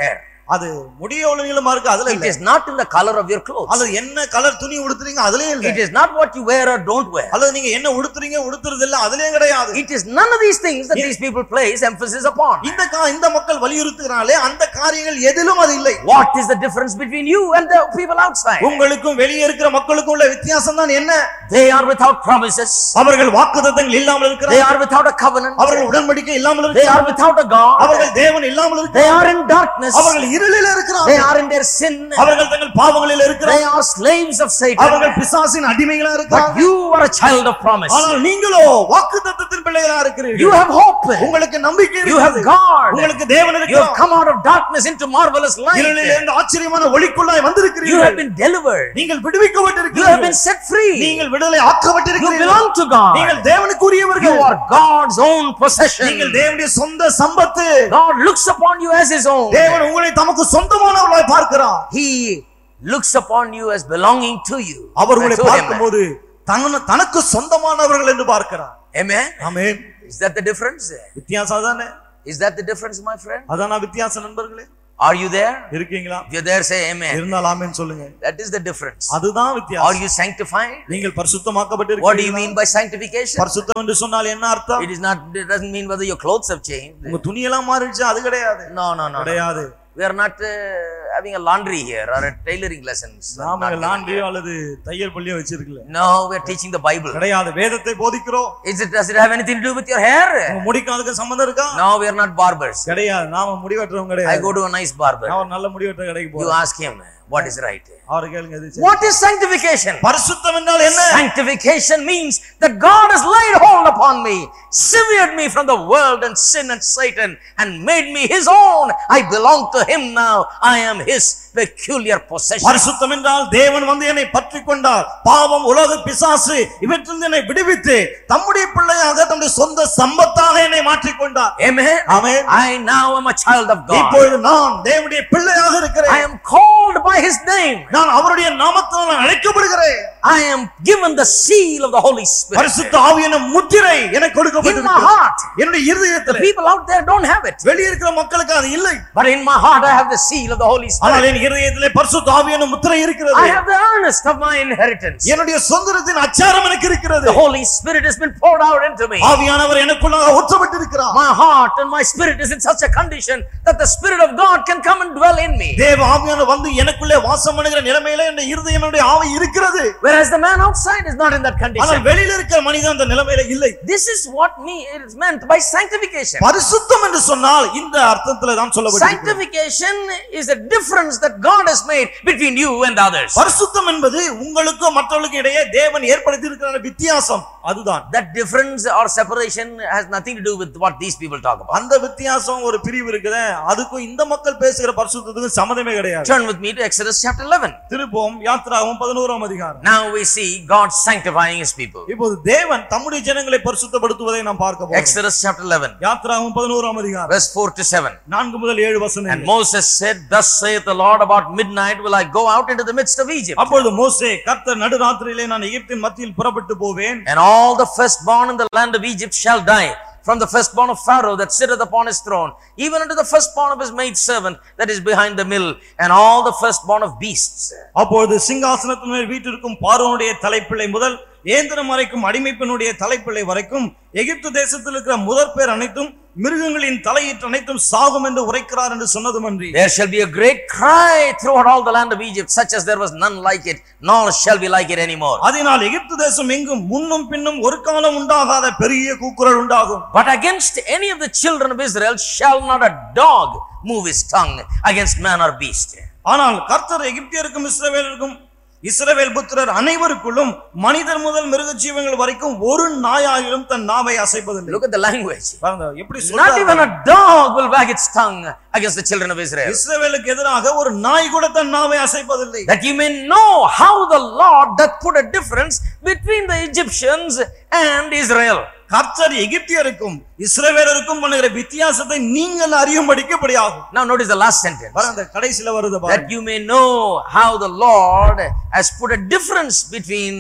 அது முடி எவ்வளவு நீளமா இருக்கு அதுல It is not in the color of your clothes. அல்லது என்ன கலர் துணி உடுத்துறீங்க அதுலயே இல்ல. It is not what you wear or don't wear. அல்லது நீங்க என்ன உடுத்துறீங்க உடுத்துறது இல்ல அதுலயே கிடையாது. It is none of these things that these people place emphasis upon. இந்த இந்த மக்கள் வலியுறுத்துறாங்களே அந்த காரியங்கள் எதிலும் அது இல்லை. What is the difference between you and the people outside? உங்களுக்கும் வெளியே இருக்கிற மக்களுக்கும் உள்ள வித்தியாசம் தான் என்ன? They are without promises. அவர்கள் வாக்குத்தத்தங்கள் இல்லாமல் இருக்கிறார்கள். They are without a covenant. அவர்கள் உடன்படிக்கை இல்லாமல் They இருக்கிறார்கள். are without a God. அவர்கள் தேவன் இல்லாமல் இருக்கிறார்கள். They are in darkness. அவர்கள் இருளில் இருக்கிறார்கள். They are in their sin. அவர்கள் தங்கள் பாவங்களில் இருக்கிறார்கள். They are slaves of Satan. அவர்கள் பிசாசின் அடிமைகளா But இருக்கிறார்கள். you are a child of promise. ஆனால் நீங்களோ வாக்குத்தத்தத்தின் பிள்ளைகளா இருக்கிறீர்கள். You have hope. உங்களுக்கு நம்பிக்கை You have இருக்கிறது. God. உங்களுக்கு தேவன் You have இருக்கிறார். come out of darkness into marvelous light. இருளில் இருந்து ஆச்சரியமான ஒளிக்குள்ளாய் You have வந்திருக்கிறீர்கள். been delivered. நீங்கள் You have விடுவிக்கப்பட்டிருக்கிறீர்கள். been set free. நீங்கள் விடுதலை You ஆக்கப்பட்டிருக்கிறீர்கள். belong to God. நீங்கள் தேவனுக்குரியவர்கள். You are God's own possession. நீங்கள் தேவனுடைய சொந்த சம்பத்து. God looks upon you as his own. தேவன் உங்களை தமக்கு சொந்தமானவர்களாய் பார்க்கிறார். He looks upon you as belonging to you. அவர் உங்களை To him. பார்க்கும்போது தன்ன- தனக்கு சொந்தமானவர்கள் என்று பார்க்கிறார். Amen. Amen. Is that the difference? வித்தியாசம் அதானே? Is that the difference, my friend? அதானா வித்தியாசம் நண்பர்களே? Are you there? இருக்கீங்களா? If you're there, say amen. இருந்தால் ஆமென் சொல்லுங்க. That is the difference. அதுதான் Are வித்தியாசம். you sanctified? நீங்கள் What do you பரிசுத்தமாக்கப்பட்டிருக்கிறீர்களா? mean by sanctification? பரிசுத்தம் என்று சொன்னால் என்ன அர்த்தம்? It is not, it doesn't mean whether your clothes have changed. உங்க துணியெல்லாம் மாறிடுச்சு அது கிடையாது. No, no, no. no. கிடையாது. We are not uh, having a laundry here or a tailoring lessons. நாம Not லாண்ட்ரியோ here. அல்லது தையல் பள்ளியோ வச்சிருக்கல. No, we are teaching the Bible. கிடையாது. வேதத்தை போதிக்கிறோம். Is it, does it have anything to do with your hair? உங்க முடிக்கும் அதுக்கு சம்பந்தம் இருக்கா? No, we are not barbers. கிடையாது. நாம முடி வெட்டுறவங்க I கிடையாது. go to a nice barber. நான் ஒரு நல்ல முடி வெட்டுற கடைக்கு You போறேன். ask him what is right. அவரை கேளுங்க எது சரி. What is sanctification? பரிசுத்தம் என்றால் என்ன? Sanctification means that God has laid hold upon me, severed me from the world and sin and Satan, and made me his own. I belong to him now. I am his peculiar possession. பரிசுத்தம் என்றால் தேவன் வந்து என்னை பற்றிக் கொண்டார். பாவம் உலக பிசாசு இவற்றிலிருந்து என்னை விடுவித்து தம்முடைய பிள்ளையாக தம்முடைய சொந்த சம்பத்தாக என்னை மாற்றிக் கொண்டார். Amen. Amen. I now am a child of God. இப்பொழுது நான் தேவனுடைய பிள்ளையாக I இருக்கிறேன். am called by his name. நான் அவருடைய நாமத்தால் நான் அழைக்கப்படுகிறேன். I am given the seal of the Holy Spirit. பரிசுத்த ஆவி என்னும் முத்திரை எனக்கு In my கொடுக்கப்பட்டிருக்கிறது. heart. என்னுடைய The இருதயத்திலே. people out there don't have it. வெளியே இருக்கிற மக்களுக்கு அது இல்லை. But in my heart I have the seal of the Holy ஆனால் Spirit. என் இருதயத்திலே பரிசுத்த ஆவி என்னும் முத்திரை இருக்கிறது. I have the earnest of my inheritance. என்னுடைய சொந்தத்தின் அச்சாரம் எனக்கு இருக்கிறது. The Holy Spirit has been poured out into me. ஆவியானவர் எனக்குள்ளாக ஊற்றப்பட்டிருக்கிறார். My heart and my spirit is in such a condition that the Spirit of God can come and dwell in me. தேவ ஆவியானவர் வந்து எனக்குள்ளே வாசம் பண்ணுகிற நிலைமையில என் இருதயம் என்னுடைய ஆவி இருக்கிறது. Whereas the man outside is not in that ஆனால் condition. வெளியில இருக்கிற மனிதன் அந்த நிலைமையில இல்லை. This is what me it is meant by sanctification. பரிசுத்தம் என்று சொன்னால் இந்த அர்த்தத்துல தான் சொல்லப்பட்டிருக்கிறது. Sanctification is a difference that God has made between you and others. பரிசுத்தம் என்பது உங்களுக்கும் மற்றவர்களுக்கும் இடையே தேவன் ஏற்படுத்தி இருக்கிற வித்தியாசம் அதுதான். That difference or separation has nothing to do with what these people talk about. அந்த வித்தியாசம் ஒரு பிரிவு இருக்குதே அதுக்கும் இந்த மக்கள் பேசுகிற பரிசுத்தத்துக்கும் சம்பந்தமே கிடையாது. Turn with me to Exodus chapter eleven. திருப்போம் யாத்திராகமம் பதினோராம் அதிகாரம். Now we see God sanctifying his people. இப்போது தேவன் தம்முடைய ஜனங்களை பரிசுத்தப்படுத்துவதை நாம் பார்க்க போகிறோம். Exodus chapter eleven, யாத்திராகமம் பதினோராம் அதிகாரம் verse four to seven. நான்கு முதல் ஏழு And வசனங்கள். Moses said, Thus saith the Lord, about midnight will I go out into the midst of Egypt. அப்பொழுது மோசே கர்த்தர் நடுராத்திரியிலே நான் எகிப்தின் மத்தியில் புறப்பட்டு போவேன். And all the firstborn in the land of Egypt shall die, from the firstborn of Pharaoh that sitteth upon his throne, even unto the firstborn of his maidservant that is behind the mill, and all the firstborn of beasts. அப்பொழுது சிங்காசனத்தின் மேல் வீற்றிருக்கும் பார்வோனுடைய தலைப்பிள்ளை முதல் ஏந்திரம் வரைக்கும் அடிமைப்பெண்ணுடைய தலைப்பிள்ளை வரைக்கும் எகிப்து தேசத்தில் இருக்கிற முதற்பேர் அனைத்தும் மிருகங்களின் தலையீற்று அனைத்தும் சாகும் என்று உரைக்கிறார் என்று சொன்னதுமன்றி There shall be a great cry throughout all the land of Egypt, such as there was none like it, nor shall be like it anymore. அதனால் எகிப்து தேசம் எங்கும் முன்னும் பின்னும் ஒரு காலம் உண்டாகாத பெரிய கூக்குரல் உண்டாகும். But against any of the children of Israel shall not a dog move his tongue against man or beast. ஆனால் கர்த்தர் எகிப்தியருக்கும் இஸ்ரவேலருக்கும் இஸ்ரவேல் புத்திரர் அனைவருக்குள்ளும் மனிதர் முதல் மிருக ஜீவங்கள் வரைக்கும் ஒரு நாயாயிலும் தன் நாவை அசைப்பதில்லை. Look at the language. பாருங்க எப்படி Not சொல்றாரு. even a dog will wag its tongue against the children of Israel. இஸ்ரவேலுக்கு எதிராக ஒரு நாய் கூட தன் நாவை அசைப்பதில்லை. That you may know how the Lord doth put a difference between the Egyptians and Israel. கர்த்தர் எகிப்தியருக்கும் இஸ்ரவேலருக்கும் பண்ணுகிற வித்தியாசத்தை நீங்கள் அறியும்படிக்கும்படியாகும். Now notice the last sentence. பாருங்க கடைசில வருது பாருங்க. That you may know how the Lord has put a difference between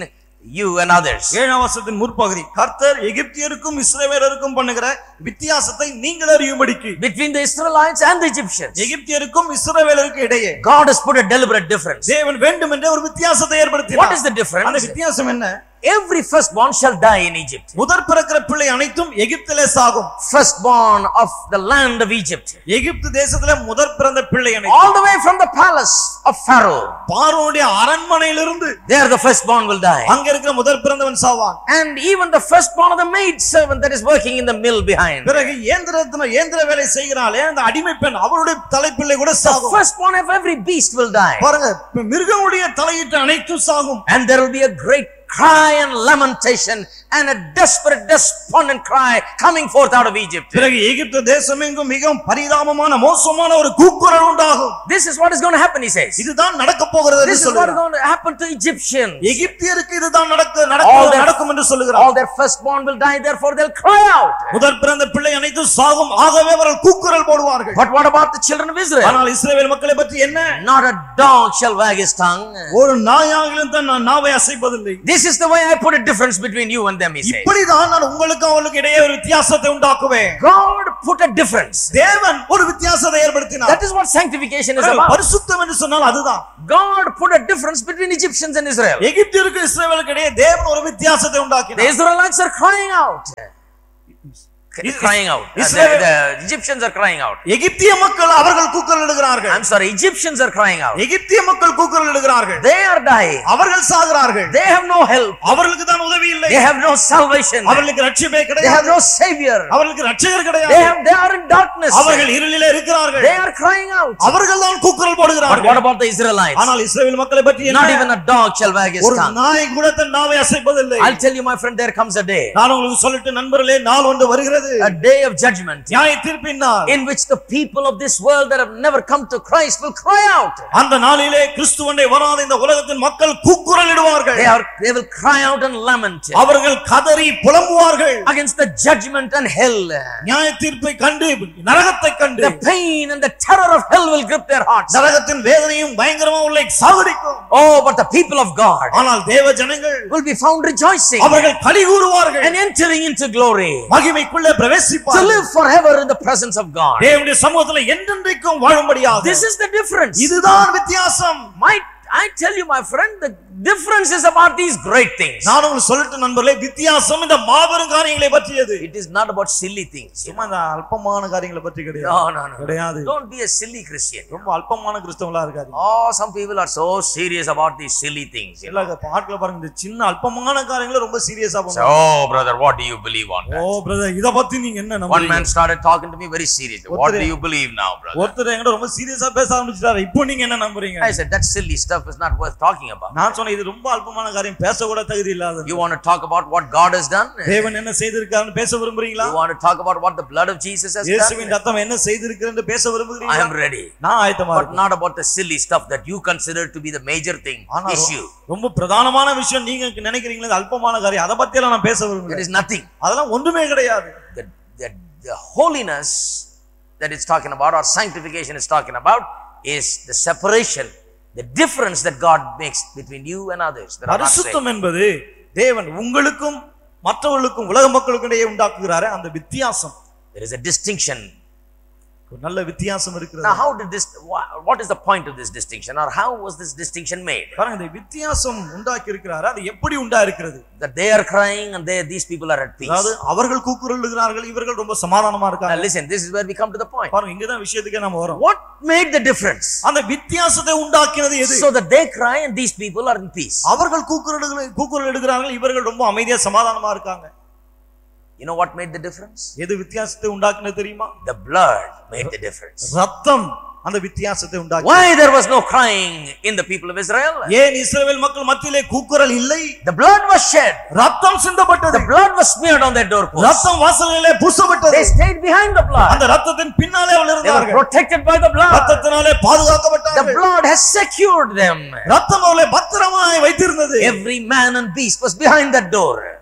you and others. ஏழாம் வசனத்தின் முற்பகுதி கர்த்தர் எகிப்தியருக்கும் இஸ்ரவேலருக்கும் பண்ணுகிற வித்தியாசத்தை நீங்கள் அறியும்படிக்கு. Between the Israelites and the Egyptians, எகிப்தியருக்கும் இஸ்ரவேலருக்கும் இடையே God has put a deliberate difference. தேவன் வேண்டுமென்றே ஒரு வித்தியாசத்தை ஏற்படுத்தினார். What is the difference? அந்த வித்தியாசம் என்ன? Every firstborn shall die in Egypt. முதற் பிறக்கிற பிள்ளை அனைத்தும் எகிப்திலே சாகும். Firstborn of the land of Egypt. எகிப்து தேசத்திலே முதற் பிறந்த பிள்ளை அனைத்தும் All the way from the palace of Pharaoh. பார்வோனுடைய அரண்மனையிலிருந்து There the firstborn will die. அங்க இருக்கிற முதற் பிறந்தவன் சாவான். And even the firstborn of the maid servant that is working in the mill behind. பிறகு இயந்திரத்தின இயந்திர வேலை செய்கிறாளே அந்த அடிமை பெண் அவளுடைய தலைப்பிள்ளை கூட The சாகும். firstborn of every beast will die. பாருங்க மிருகங்களுடைய தலையிட்ட அனைத்தும் சாகும். And there will be a great cry and lamentation and a desperate despondent cry coming forth out of Egypt. பிறகு எகிப்து தேசமெங்கும் மிகவும் பரிதாபமான மோசமான ஒரு கூக்குரல் உண்டாகும். This is what is going to happen, he says. இதுதான் நடக்க போகிறது என்று This is what is சொல்கிறார். going to happen to Egyptians. எகிப்தியருக்கு இதுதான் நடக்க All நடக்க their- நடக்கும் என்று சொல்கிறார். All their firstborn will die, therefore they'll cry out. முதற் பிறந்த பிள்ளை அனைத்தும் சாகும், ஆகவே அவர்கள் கூக்குரல் போடுவார்கள். But what about the children of Israel? ஆனால் இஸ்ரவேல் மக்களை பற்றி என்ன? Not a dog shall wag his tongue. ஒரு நாயாகிலும் தன் நாவை அசைப்பதில்லை. This is the way I put a difference between you and them, he says. இப்படிதான் நான் உங்களுக்கு அவளுக்கு இடையே ஒரு வித்தியாசத்தை உண்டாக்குவேன். God put a difference. தேவன் ஒரு வித்தியாசத்தை ஏற்படுத்தினார். That is what sanctification is about. பரிசுத்தம் என்று சொன்னால் அதுதான். God put a difference between Egyptians and Israel. எகிப்தியருக்கு இஸ்ரவேலுக்கு இடையே தேவன் ஒரு வித்தியாசத்தை The உண்டாக்கினார். Israelites are crying out. Crying out. Uh, the, the Egyptians are crying out. எகிப்திய மக்கள் அவர்கள் கூக்குரலிடுகிறார்கள். I'm sorry, Egyptians are crying out. எகிப்திய மக்கள் கூக்குரலிடுகிறார்கள். They are dying. அவர்கள் சாகிறார்கள். They have no help. அவர்களுக்கு தான் உதவி இல்லை. They have no salvation. அவர்களுக்கு ரட்சிப்பே They have கிடையாது. no savior. அவர்களுக்கு ரட்சகர் They கிடையாது. have, they are in darkness. அவர்கள் இருளிலே இருக்கிறார்கள். They are crying out. அவர்கள் தான் கூக்குரல் But what போடுகிறார்கள். about the Israelites? ஆனால் இஸ்ரவேல் மக்களை பற்றி Not என்ன? even a dog shall wag his ஒரு tongue. நாய் கூட தன் நாவை அசைப்பதில்லை. I'll tell you, my friend, there comes a day, நான் உங்களுக்கு சொல்லட்டு நண்பர்களே, நாள் ஒன்று வருகிறது. a day of judgment, நியாய தீர்ப்பின் நாள். in which the people of this world that have never come to Christ will cry out. அந்த நாளிலே கிறிஸ்துவண்டை வராத இந்த உலகத்தின் மக்கள் கூக்குரலிடுவார்கள். They are, they will cry out and lament அவர்கள் கதறி புலம்புவார்கள். against the judgment and hell. நியாய தீர்ப்பை கண்டு, நரகத்தை கண்டு, The pain and the terror of hell will grip their hearts. நரகத்தின் வேதனையும் பயங்கரமா உள்ளே சாவடிக்கும். Oh, but the people of God ஆனால் தேவ ஜனங்கள் will be found rejoicing அவர்கள் களி கூறுவார்கள். and entering into glory, மகிமைக்குள்ளே to பிரவேசிப்பார்கள். live forever in the presence of God. தேவனுடைய சமூகத்தில் என்றென்றைக்கும் வாழும்படியாக. This is the difference. இதுதான் வித்தியாசம். My, I tell you, my friend, the difference is about these great things. நான் உங்களுக்கு சொல்லட்டு நண்பர்களே, வித்தியாசம் இந்த மாபெரும் காரியங்களை பற்றியது. It is not about silly things. சும்மா இந்த அல்பமான காரியங்களை பற்றி கிடையாது. No, no, no. கிடையாது. Don't be a silly Christian. ரொம்ப அல்பமான கிறிஸ்தவங்களா இருக்காது. Oh, some people are so serious about these silly things. எல்லா பாட்ல பாருங்க, இந்த சின்ன அல்பமான காரியங்களை ரொம்ப சீரியஸா So, பண்ணுவாங்க. oh, brother, what do you believe on that? O brother, இத பத்தி நீங்க என்ன One நம்புறீங்க? man started talking to me very seriously. What do you believe now, brother? ஒருத்தர் என்கிட்ட ரொம்ப சீரியஸா பேச ஆரம்பிச்சிட்டாரு. இப்போ நீங்க என்ன நம்புறீங்க? I said, that silly stuff is not worth talking about. நான் சொன்னேன், இது ரொம்ப அல்பமான காரியம், பேச கூட தகுதி இல்லாதது. You want to talk about what God has done? தேவன் என்ன செய்திருக்காருன்னு பேச விரும்புறீங்களா? You want to talk about what the blood of Jesus has இயேசுவின் done? ரத்தம் என்ன செய்திருக்குன்னு பேச I விரும்புறீங்களா? am ready. நான் ஆயத்தமா But இருக்கேன். not about the silly stuff that you consider to be the major thing, ஆனா issue. ரொம்ப பிரதானமான விஷயம் நீங்க நினைக்கிறீங்களா, அது அல்பமான காரியம், அத பத்தி எல்லாம் நான் பேச It விரும்புறேன். is nothing. அதெல்லாம் ஒண்ணுமே கிடையாது. The, the, the holiness that it's talking about, or sanctification is talking about, is the separation, the difference that God makes between you and others. That are not saved. பரிசுத்தம் என்பது தேவன் உங்களுக்கும் மற்றவர்களுக்கும் உலக மக்களுக்கும் இடையே உண்டாக்குகிறாரே அந்த வித்தியாசம். There is a distinction. ஒரு நல்ல வித்தியாசம் இருக்கிறது. Now, how did this, what is the point of this distinction, or how was this distinction made? பாருங்க, இந்த வித்தியாசம் உண்டாக்கி இருக்கிறாரு, அது எப்படி உண்டா இருக்கிறது? That they are crying and they, these people are at peace. அதாவது அவர்கள் கூக்குரலிடுகிறார்கள், இவர்கள் ரொம்ப சமாதானமா Now இருக்காங்க. listen, this is where we come to the point. பாருங்க, இங்க தான் விஷயத்துக்கே நாம வரோம். What made the difference? அந்த வித்தியாசத்தை உண்டாக்கினது எது? So that they cry and these people are in peace. அவர்கள் கூக்குரலிடுகிறார்கள், கூக்குரலிடுகிறார்கள், இவர்கள் ரொம்ப அமைதியா சமாதானமா இருக்காங்க. You know what made the difference? எது வித்தியாசத்தை உண்டாக்கினது தெரியுமா? The blood made the difference. ரத்தம் அந்த வித்தியாசத்தை உண்டாக்கி. Why there was no crying in the people of Israel? ஏன் இஸ்ரவேல் மக்கள் மத்தியிலே கூக்குரல் இல்லை? The blood was shed. ரத்தம் சிந்தப்பட்டது. The blood was smeared on their doorposts. ரத்தம் வாசலிலே பூசப்பட்டது. They stayed behind the blood. அந்த ரத்தத்தின் பின்னாலே அவர்கள் They were இருந்தார்கள். protected by the blood. ரத்தத்தினாலே பாதுகாக்கப்பட்டார்கள். The blood has secured them. ரத்தம் அவர்களை பத்திரமாய் வைத்திருந்தது. Every man and beast was behind that door.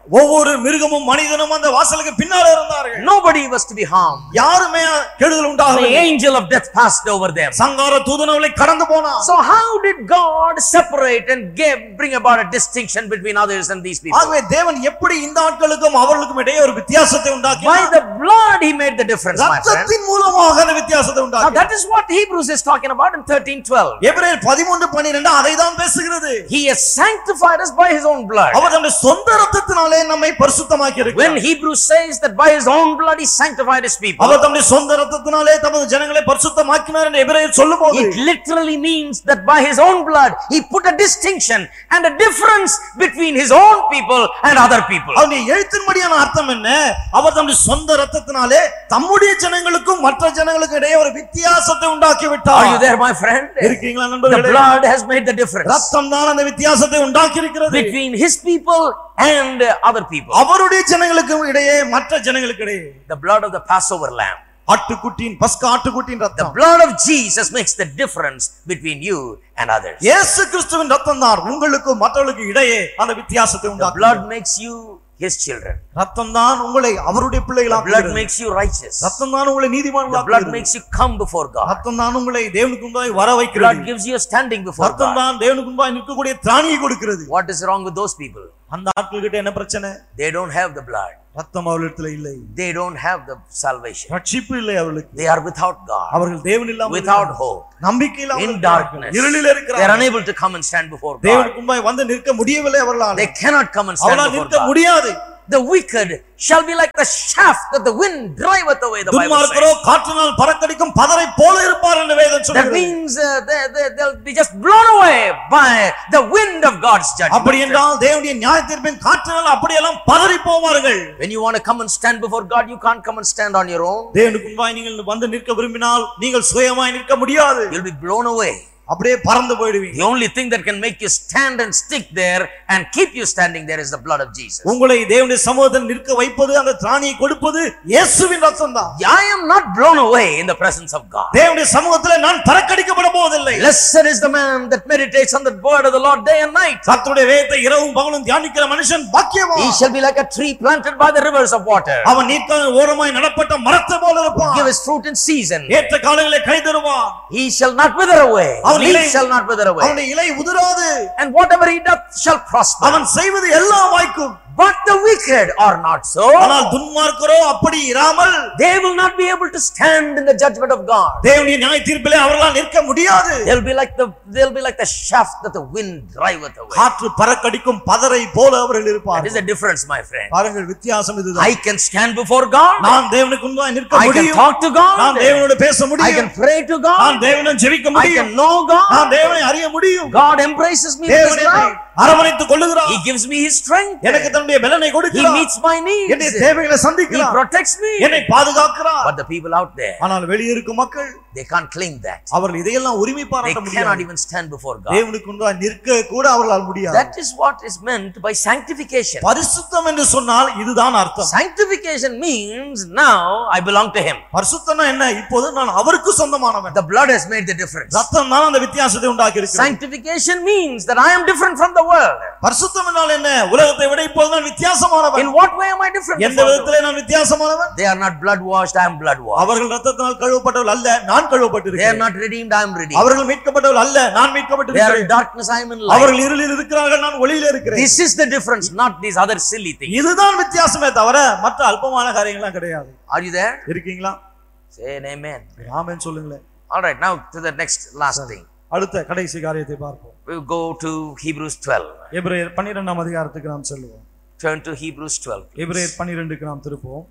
ஒவ்வொரு மிருகமும் மனிதனும் அந்த வாசலுக்கு பின்னால இருந்தார்கள். Nobody was to be harmed. யாருமே கெடுதல் உண்டாகவில்லை. The angel of death passed over them. சங்கார தூதன் அவளை கடந்து போனான். So how did God separate and give bring about a distinction between others and these people? ஆகவே தேவன் எப்படி இந்த ஆட்களுக்கும் அவர்களுக்கும் இடையே ஒரு வித்தியாசத்தை உண்டாக்கினார்? By the blood he made the difference, my friend. ரத்தத்தின் மூலமாக அந்த வித்தியாசத்தை Now உண்டாக்கினார். that is what Hebrews is talking about in thirteen twelve. எபிரேயர் பதிமூன்று பன்னிரண்டு அதை தான் பேசுகிறது. He has sanctified us by his own blood. அவர் தம்முடைய சொந்த இரத்தத்தினாலே நம்மை பரிசுத்தமாக்கி இருக்கிறார். When Hebrews says that by his own blood he sanctified his people, அவர் தம்முடைய சொந்த இரத்தத்தினாலே தமது ஜனங்களை பரிசுத்தமாக்கினார் என்று எபிரேயர் சொல்லும்போது it literally means that by his own blood he put a distinction and a difference between his own people and other people. அவருடைய எழுத்தின்படியான அர்த்தம் என்ன? அவர் தம்முடைய சொந்த இரத்தத்தினாலே தம்முடைய ஜனங்களுக்கும் மற்ற ஜனங்களுக்கும் இடையே ஒரு வித்தியாசத்தை உண்டாக்கி விட்டார். Are you there, my friend? இருக்கீங்களா நண்பர்களே? The blood has made the difference. ரத்தம் தான் அந்த வித்தியாசத்தை உண்டாக்கி இருக்கிறது. Between his people and other people. அவருடைய ஜனங்களுக்கும் இடையே மற்ற ஜனங்களுக்கு இடையே. The blood of the Passover lamb. ஆட்டுக்குட்டியின் பஸ்கா ஆட்டுக்குட்டியின் The ரத்தம். blood of Jesus makes the difference between you and others. இயேசு கிறிஸ்துவின் ரத்தம் தான் உங்களுக்கும் மற்றவர்களுக்கும் இடையே அந்த வித்தியாசத்தை The உண்டாக்குகிறது. blood makes you his children. ரத்தம் தான் உங்களை அவருடைய The பிள்ளைகளாக blood makes you righteous. ரத்தம் தான் உங்களை The blood நீதிமான்களாக்குகிறது. makes you come before God. ரத்தம் தான் உங்களை தேவனுக்கு முன்பாய் வர The blood வைக்கிறது. gives you a standing before ரத்தம் God. தான் தேவனுக்கு முன்பாய் நிற்கக்கூடிய திராணியை கொடுக்கிறது. What is wrong with those people? அந்த ஆட்கள் கிட்ட என்ன பிரச்சனை? They don't have the blood. ரத்தம் அவர்களிடத்துல இல்லை. They don't have the salvation. ரட்சிப்பு இல்லை அவர்களுக்கு. They are without God. அவர்கள் தேவன் இல்லாமல் Without hope. நம்பிக்கை இல்லாமல் In darkness. இருளில் They are இருக்கிறார்கள். unable to come and stand before God. தேவனுக்கு முன்பாய் வந்து நிற்க முடியவில்லை அவர்களால். They cannot come and stand அவர்களால் before நிற்க God. முடியாது. The wicked shall be like the shaft that the wind driveth away, the Bible துன்மார்க்கரோ says. காற்றினால் பறக்கடிக்கும் பதரை போல இருப்பார் என்று வேதம் That சொல்கிறது. means uh, they, they, they'll be just blown away by the wind of God's அப்படி judgment. என்றால் தேவனுடைய நியாயத்தீர்ப்பின் காற்றினால் அப்படியெல்லாம் பதறி போவார்கள். When you want to come and stand before God, you can't come and stand on your own. தேவனுக்கு முன்பாய் நீங்கள் வந்து நிற்க விரும்பினால் நீங்கள் சுயமாய் நிற்க முடியாது. You'll be blown away. அப்படியே பறந்து போய்டுவீங்க. The only thing that can make you stand and stick there and keep you standing there is the blood of Jesus. உங்களை தேவனுடைய சமூகத்தில் நிற்க வைப்பது அந்த திராணியை கொடுப்பது இயேசுவின் ரத்தம் தான். I am not blown away in the presence of God. தேவனுடைய சமூகத்தில் நான் பறக்கடிக்கப்பட போவதில்லை. Blessed is the man that meditates on the word of the Lord day and night. கர்த்தருடைய வேதத்தை இரவும் பகலும் தியானிக்கிற மனுஷன் பாக்கியவான். He shall be like a tree planted by the rivers of water. அவன் நீர்க்கால் ஓரமாய் நடப்பட்ட மரத்தை போல இருப்பான். Give his fruit in season. ஏற்ற காலங்களிலே கனி தருவான். He shall not wither away. அவன் He இலை shall not wither away. அவனுடைய இலை உதிராது. And whatever he doth shall prosper. அவன் செய்வது எல்லாம் வாய்க்கும். But the wicked are not so. ஆனால் துன்மார்க்கரோ அப்படி இராமல் They will not be able to stand in the judgment of God. தேவனுடைய நியாய தீர்ப்பிலே அவர்களால் நிற்க முடியாது. They'll be like the they'll be like the shaft that the wind driveth away. காற்று பறக்கடிக்கும் பதரை போல அவர்கள் That இருப்பார்கள். is the difference, my friend. பாருங்கள் வித்தியாசம் இதுதான். I can stand before God. நான் தேவனுக்கு முன்பாய் நிற்க I can முடியும். talk to God. நான் தேவனோடு பேச I முடியும். can pray to நான் God. தேவனை ஜெபிக்க I முடியும். can know நான் God. தேவனை அறிய முடியும். God embraces me with his தேவனை love. அரவணைத்துக் கொள்ளுகிறார். He gives me his strength. எனக்கு தன்னுடைய பலனை He கொடுக்கிறார். meets my என்னுடைய needs. தேவைகளை He சந்திக்கிறார். protects me. என்னை பாதுகாக்கிறார். But the people out there, ஆனால் வெளியே இருக்கும் மக்கள் they can't claim that. அவர்கள் இதையெல்லாம் உரிமை They பாராட்ட cannot முடியாது. even stand before God. தேவனுக்கு முன்பாக நிற்க கூட அவர்களால் முடியாது. That is what is meant by sanctification. பரிசுத்தம் என்று சொன்னால் இதுதான் அர்த்தம். Sanctification means now I belong to him. பரிசுத்தம்னா என்ன? இப்போது நான் அவருக்கு சொந்தமானவன். The blood has made the difference. ரத்தம் தான் அந்த வித்தியாசத்தை உண்டாக்கி இருக்கிறது. Sanctification means that I am different from the world. பரிசுத்தம் என்றால் என்ன? உலகத்தை விட இப்போது நான் வித்தியாசமானவன். In what way am I different? எந்த from the விதத்திலே நான் வித்தியாசமானவன்? world? They are not blood washed, I am blood washed. அவர்கள் ரத்தத்தினால் கழுவப்பட்டவர்கள் அல்ல, நான் They are கழுவப்பட்டிருக்கிறேன். not redeemed, I am redeemed. அவர்கள் மீட்கப்பட்டவர்கள் அல்ல, நான் They are in மீட்கப்பட்டிருக்கிறேன். darkness, I am in light. அவர்கள் இருளில் இருக்கிறார்கள், நான் ஒளியிலே இருக்கிறேன். This is the difference, not these other silly things. இதுதான் வித்தியாசமே தவிர மற்ற அல்பமான காரியங்கள்லாம் கிடையாது. Are you there? இருக்கீங்களா? Say an amen. ஆமென் சொல்லுங்களேன். All right, now to the next last thing. அடுத்த கடைசி காரியத்தை பார்ப்போம். We will go to Hebrews twelve. எபிரேயர் பன்னிரண்டாம் அதிகாரத்துக்கு நாம் செல்வோம். Turn to Hebrews twelve. please. எபிரேயர் பன்னிரண்டுக்கு நாம் திருப்போம்.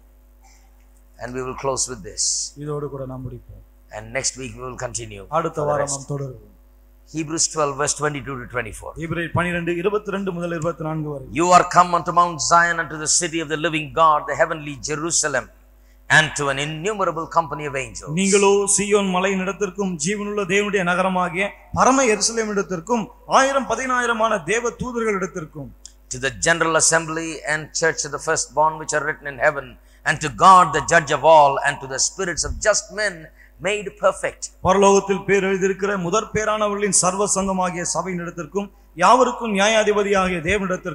And we will close with this. இதோடு கூட நாம் முடிப்போம். And next week we will continue. அடுத்த for the வாரம் rest. நாம் தொடருவோம். Hebrews twelve verse twenty-two to twenty-four. எபிரேயர் பன்னிரண்டு இருபத்தி இரண்டு முதல் இருபத்தி நான்கு வரை. You are come unto Mount Zion, unto the city of the living God, the heavenly Jerusalem, and to an innumerable company of angels. நீங்களோ சீயோன் மலையினிடத்திற்கும் ஜீவனுள்ள தேவனுடைய நகரமாகிய பரம எருசலேமிடத்திற்கும் ஆயிரம் பதினாயிரமான தேவ தூதர்களிடத்திற்கும், To the general assembly and church of the firstborn which are written in heaven, and to God the judge of all, and to the spirits of just men made perfect. பரலோகத்தில் பேர் எழுதியிருக்கிற முதற் பேரானவர்களின் சர்வ சங்கமாகிய சபையினிடத்திற்கும் யாவருக்கும் நியாயாதிபதியாகிய தேவனிடத்திற்கும்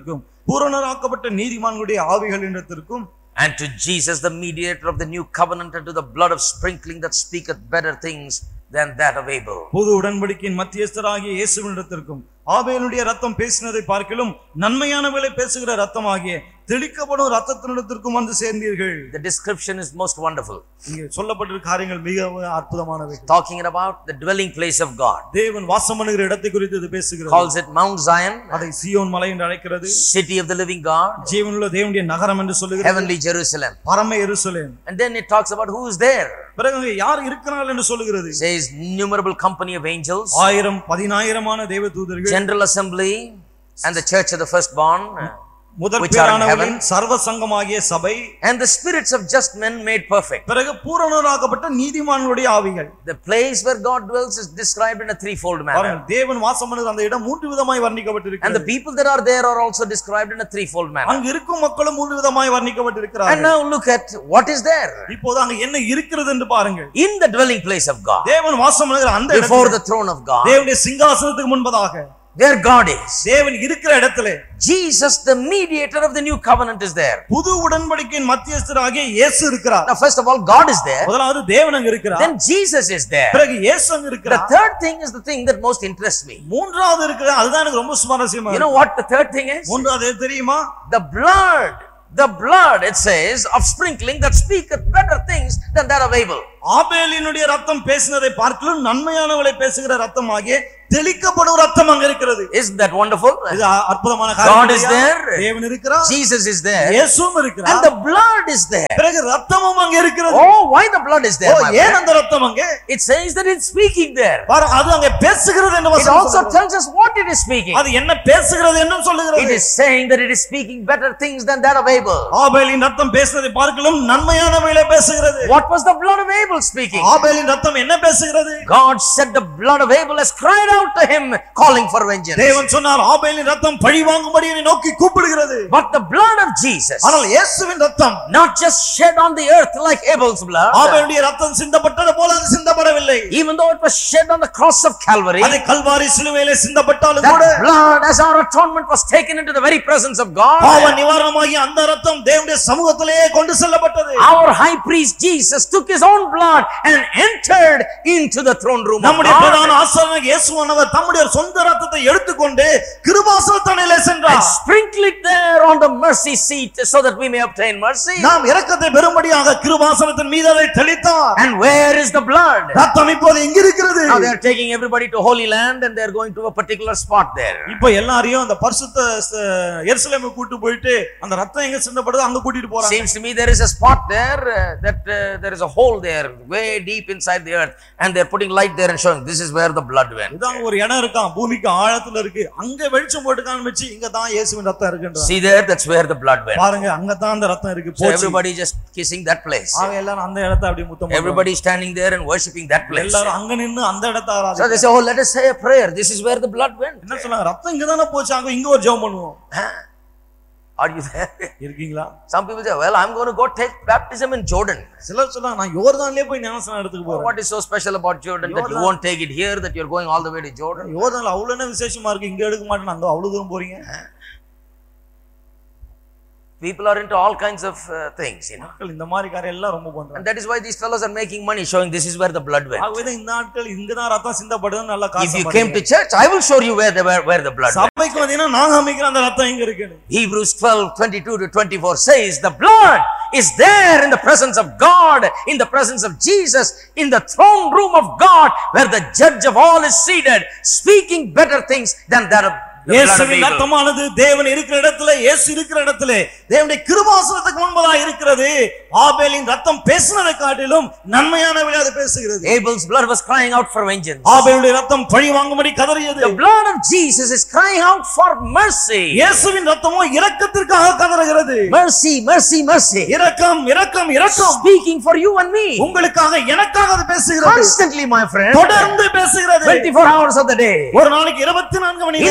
பூரணராக்கப்பட்ட நீதிமான்களுடைய ஆவிகளிடத்திற்கும் and to Jesus the mediator of the new covenant, and to the blood of sprinkling that speaketh better things than that of Abel. புது உடன்படிக்கையின் மத்தியஸ்தராகிய இயேசுவினிடத்திற்கும் ஆபேலுடைய ரத்தம் பேசினதை பார்க்கிலும் நன்மையானவைகளை பேசுகிற ரத்தமாகிய தெளிக்கப்படும் ரத்தத்தினிடத்திற்கும் வந்து சேர்ந்தீர்கள். The description is most wonderful. இங்கே சொல்லப்பட்டிருக்கிற காரியங்கள் மிக அற்புதமானவை. Talking about the dwelling place of God. தேவன் வாசம் பண்ணுகிற இடத்தை குறித்து இது பேசுகிறது. Calls it Mount Zion. அதை சீயோன் மலை என்று அழைக்கிறது. City of the living God. ஜீவனுள்ள தேவனுடைய நகரம் என்று சொல்லுகிறது. Heavenly Jerusalem. பரம எருசலேம். And then it talks about who is there. பிறகு யார் இருக்கிறார்கள் என்று சொல்லுகிறது. Says innumerable company of angels. ஆயிரம் பதினாயிரமான தேவதூதர்கள். General assembly and the church of the firstborn. முதற் பேரானவர்களின் சர்வ சங்கமாகிய சபை. And the spirits of just men made perfect. பிறகு பூரணராக்கப்பட்ட நீதிமான்களுடைய ஆவிகள். The place where God dwells is described in a threefold manner. தேவன் வாசம் பண்ணுகிற அந்த இடம் மூன்று விதமாய் வர்ணிக்கப்பட்டிருக்கிறது. And the people that are there are also described in a threefold manner. அங்க இருக்கும் மக்களும் மூன்று விதமாய் வர்ணிக்கப்பட்டிருக்கிறார்கள். And now look at what is there. இப்போது அங்க என்ன இருக்கிறது என்று பாருங்கள். In the dwelling place of God. தேவன் வாசம் பண்ணுகிற அந்த இடத்தில், before the throne of God. தேவனுடைய சிங்காசனத்துக்கு முன்பதாக, where God is. தேவன் இருக்கிற இடத்திலே Jesus the mediator of the new covenant is there. புது உடன்படிக்கையின் மத்தியஸ்தராகிய இயேசு இருக்கிறார். Now first of all God is there. முதலாவது தேவன் அங்க இருக்கிறார். Then Jesus is there. பிறகு இயேசு அங்க இருக்கிறார். The third thing is the thing that most interests me. மூன்றாவது இருக்கிற அதுதான் எனக்கு ரொம்ப சுவாரஸ்யமா இருக்கு. You know what the third thing is? மூன்றாவது தெரியுமா? The blood. The blood, it says, of sprinkling that speaketh better things than that of Abel. ஆபேலினுடைய ரத்தம் பேசினதை பார்க்கலும் நன்மையானவளை பேசுகிற ரத்தம் ஆகிய தெளிக்கப்படும் ரத்தம் அங்க இருக்கிறது. Isn't that wonderful? இது அற்புதமான காரியம். God is there. தேவன் இருக்கிறார். Jesus is there. இயேசுவும் இருக்கிறார். And the blood is there. பிறகு ரத்தமும் அங்க இருக்கிறது. Oh, why the blood is there? ஓ, ஏன் அந்த ரத்தம் அங்க? It says that it's speaking there. பாரு, அது அங்க பேசுகிறது என்று It also tells us what it is speaking. அது என்ன பேசுகிறது என்று சொல்லுகிறது. It is saying that it is speaking better things than that of Abel. ஆபேலின் ரத்தம் பேசினதை பார்க்கலும் நன்மையானவைகளை பேசுகிறது. What was the blood of Abel speaking? ஆபேலின் ரத்தம் என்ன பேசுகிறது? God said the blood of Abel has cried out to him, calling for vengeance. தேவன் சொன்னார் ஆபேலின் ரத்தம் பழி வாங்கும்படி என்னை நோக்கி கூப்பிடுகிறது. But the blood of Jesus, ஆனால் இயேசுவின் ரத்தம் not just shed on the earth like Abel's blood. ஆபேலுடைய ரத்தம் சிந்தப்பட்டது போல அது சிந்தப்படவில்லை. Even though it was shed on the cross of Calvary, அது கல்வாரி சிலுவையிலே சிந்தப்பட்டாலும் கூட that blood as our atonement was taken into the very presence of God. பாவ நிவாரணமாகிய அந்த ரத்தம் தேவனுடைய சமூகத்திலே கொண்டு செல்லப்பட்டது. Our high priest Jesus took his own blood and entered into the throne room of God. நம்முடைய பிரதான ஆசாரியனாகிய இயேசுவானவர் தம்முடைய சொந்த ரத்தத்தை எடுத்துக்கொண்டு கிருபாசனத்திலே சென்றார். And sprinkle it there on the mercy seat so that we may obtain mercy. நாம் இரக்கத்தை பெறும்படியாக கிருபாசனத்தின் மீது அதை தெளித்தார். And where is the blood? ரத்தம் இப்போது எங்க இருக்கிறது? Now they are taking everybody to Holy Land and they are going to a particular spot there. இப்போ எல்லாரையும் அந்த பரிசுத்த எருசலேமுக்கு கூட்டி போயிட்டு அந்த ரத்தம் எங்க சிந்தப்படுதோ அங்க கூட்டிட்டு போறாங்க. Seems to me there is a spot there uh, that uh, there is a hole there way deep inside the earth and they are putting light there and showing this is where the blood went. இதான் ஒரு இடம் இருக்காம் பூமிக்கு ஆழத்துல இருக்கு. அங்க வெளிச்சம் போட்டு காமிச்சு இங்க தான் இயேசுவின் ரத்தம் இருக்குன்றாங்க. See there, that's where the blood went. பாருங்க அங்க தான் அந்த ரத்தம் இருக்கு. So everybody just kissing that place. அவங்க எல்லாரும் அந்த இடத்தை அப்படியே முத்தம் போடுறாங்க. Everybody standing there and worshiping that place. எல்லாரும் அங்க நின்னு அந்த இடத்தை ஆராதிக்கிறாங்க. So they say, oh, let us say a prayer. This is where the blood went. என்ன சொல்றாங்க? ரத்தம் இங்க தான போச்சு, அங்க இங்க ஒரு ஜெபம் பண்ணுவோம். Are you there? இருக்கீங்களா? Some people say, well, I'm going to go take baptism in Jordan. சிலர் சொல்றாங்க நான் யோர்தான்லயே போய் ஞானஸ்நானம் எடுத்துக்க போறேன். What is so special about Jordan that you won't take it here, that you're going all the way to Jordan? யோர்தான்ல அவ்வளவு என்ன விசேஷமா இருக்கு, இங்க எடுக்க மாட்டேன், அங்க அவ்வளவு தூரம் போறீங்க? People are into all kinds of uh, things, you know. மக்கள் இந்த மாதிரி காரியம் எல்லாம் ரொம்ப பண்றாங்க. And that is why these fellows are making money showing this is where the blood went. ஆகவே இந்த நாட்கள் இங்க தான் ரத்தம் சிந்தப்படுதுன்னு நல்லா காசு. If you came to church, I will show you where the where, where the blood went. சபைக்கு வந்தீங்கன்னா நான் காமிக்கிறேன் அந்த ரத்தம் எங்க இருக்குன்னு. Hebrews twelve twenty-two to twenty-four says the blood is there in the presence of God, in the presence of Jesus, in the throne room of God, where the judge of all is seated, speaking better things than that of இயேசுவின் ரத்தமானது தேவன் இருக்கிற இடத்துல, இயேசு இருக்கிற இடத்துல தேவனுடைய கிருபாசனத்துக்கு முன்பதாக இருக்கிறது. ஆபேலின் ரத்தம் பேசினதை காட்டிலும் நன்மையானவைகளை அது பேசுகிறது. Abel's blood was crying out for vengeance. ஆபேலுடைய ரத்தம் பழி வாங்கும்படி கதறியது. The blood of Jesus is crying out for mercy. இயேசுவின் ரத்தமோ இரக்கத்திற்காக கதறுகிறது. Mercy, mercy, mercy. இரக்கம், இரக்கம், இரக்கம். Speaking for you and me. உங்களுக்காக எனக்காக அது பேசுகிறது. Constantly, my friend. தொடர்ந்து பேசுகிறது. twenty-four hours of the day. ஒரு நாளைக்கு இருபத்தி நான்கு மணி நேரம். In the very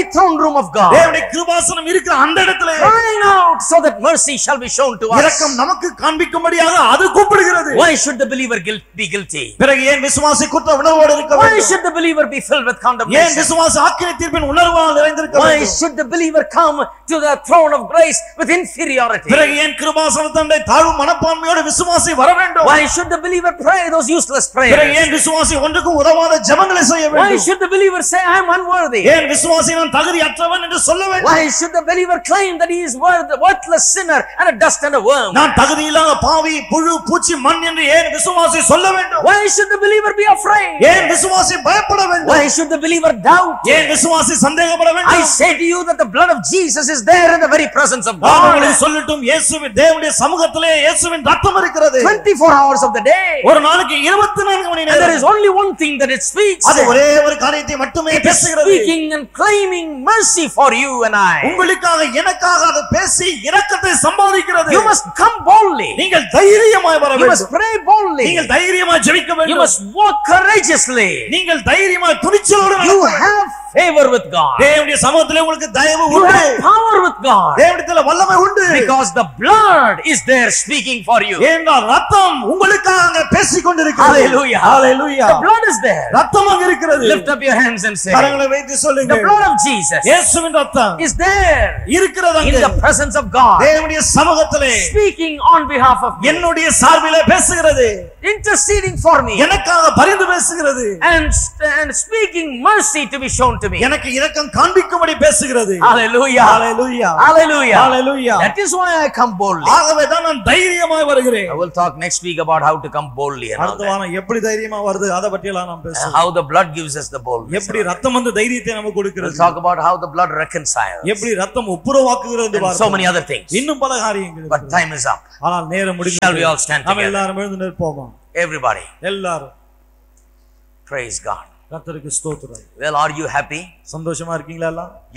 throne room of God, தேவனுடைய கிருபாசனம் இருக்கிற அந்த இடத்திலே crying out so that mercy shall be shown to us. இரக்கம் நமக்கு காண்பிக்கும்படியாக அது கூப்பிடுகிறது. Why should the believer guilt, be guilty? பிறகு ஏன் விசுவாசி குற்ற உணர்வோடு இருக்க Why வேண்டும்? should the believer be filled with ஏன் condemnation? விசுவாசி ஆக்கினை தீர்ப்பின் உணர்வால் நிறைந்திருக்க Why வேண்டும்? should the believer come to the throne of grace with inferiority? பிறகு ஏன் கிருபாசனத்தண்டை தாழ்வு மனப்பான்மையோடு விசுவாசி வர வேண்டும்? Why should the believer pray those useless பிறகு prayers? ஏன் விசுவாசி ஒன்றுக்கும் உதவாத ஜெபங்களை செய்ய Why வேண்டும்? should the believer say, I am unworthy? ஏன் விசுவாசி நான் தகுதியற்றவன் என்று சொல்ல வேண்டும்? Why should the believer claim that he is worth, worthless sinner and a dust and a worm? நான் தகுதியில்லாத பாவி புழு பூச்சி மண் என்று ஏன் விசுவாசி சொல்ல வேண்டும்? Why should the believer be afraid? ஏன் விசுவாசி பயப்பட வேண்டும்? Why should the believer doubt? ஏன் விசுவாசி சந்தேகப்பட I வேண்டும்? say to you that the blood of Jesus is there in the very presence of நான் God. உங்களுக்கு சொல்லட்டும், இயேசுவின் தேவனுடைய சமூகத்திலே இயேசுவின் ரத்தம் இருக்கிறது. twenty-four hours of the day. ஒரு நாளுக்கு இருபத்தி நான்கு மணி And there நேரம் is only one thing that it speaks. அது ஒரே ஒரு காரியத்தை மட்டுமே It is பேசுகிறது. speaking and claiming mercy for you and I. உங்களுக்காக எனக்காக அது பேசி இரக்கத்தை சம்பாதிக்கிறது. You must come boldly. நீங்கள் தைரியமாய் வர You must வேண்டும். pray boldly. நீங்கள் தைரியமாய் ஜெபிக்க You வேண்டும். must walk courageously. நீங்கள் தைரியமாய் துணிச்சலோடு You நடக்க have favor with God. தேவனுடைய சமூகத்திலே உங்களுக்கு தயவு You உண்டு. have power with God. தேவனிடத்தில் வல்லமை உண்டு. Because the blood is there speaking for you. ஏனென்றால் ரத்தம் உங்களுக்காக அங்கே பேசிக் கொண்டிருக்கிறது. Hallelujah. Hallelujah. The blood is there. ரத்தம் அங்கே இருக்கிறது. Lift up your hands and say, கரங்களை வைத்து the சொல்லுங்கள். blood of Jesus இயேசுவின் ரத்தம் is there இருக்கிறது in அங்கே. the presence of God, தேவனுடைய சமூகத்திலே speaking on behalf of me, என்னுடைய சார்பிலே பேசுகிறது. interceding for me, எனக்காக பரிந்து பேசுகிறது. and, and speaking mercy to be shown to me. எனக்கு இரக்கம் காண்பிக்கும்படி பேசுகிறது. Hallelujah. Hallelujah. Hallelujah. Hallelujah. That is why I come boldly. ஆகவே தான் நான் தைரியமாய் வருகிறேன். I will talk next week about how to come boldly and all அடுத்த that. வாரம் எப்படி தைரியமா வருது அத பத்தி எல்லாம் நாம் பேசுவோம். How the blood gives us the boldness. எப்படி ரத்தம் வந்து தைரியத்தை நமக்கு We'll கொடுக்கிறது. talk about how the blood reconciles. எப்படி ரத்தம் ஒப்புரவாக்குகிறது என்று And so பார்ப்போம். many other things. இன்னும் பல காரியங்கள் But இருக்கிறது. time is up. ஆனால் நேரம் Shall முடிஞ்சது. we all stand நாம் together? எல்லாரும் எழுந்து நிற்போமா? Everybody. எல்லாரும். Praise God. கர்த்தருக்கு ஸ்தோத்திரம். Well, are you happy? சந்தோஷமா இருக்கீங்களா எல்லாம்?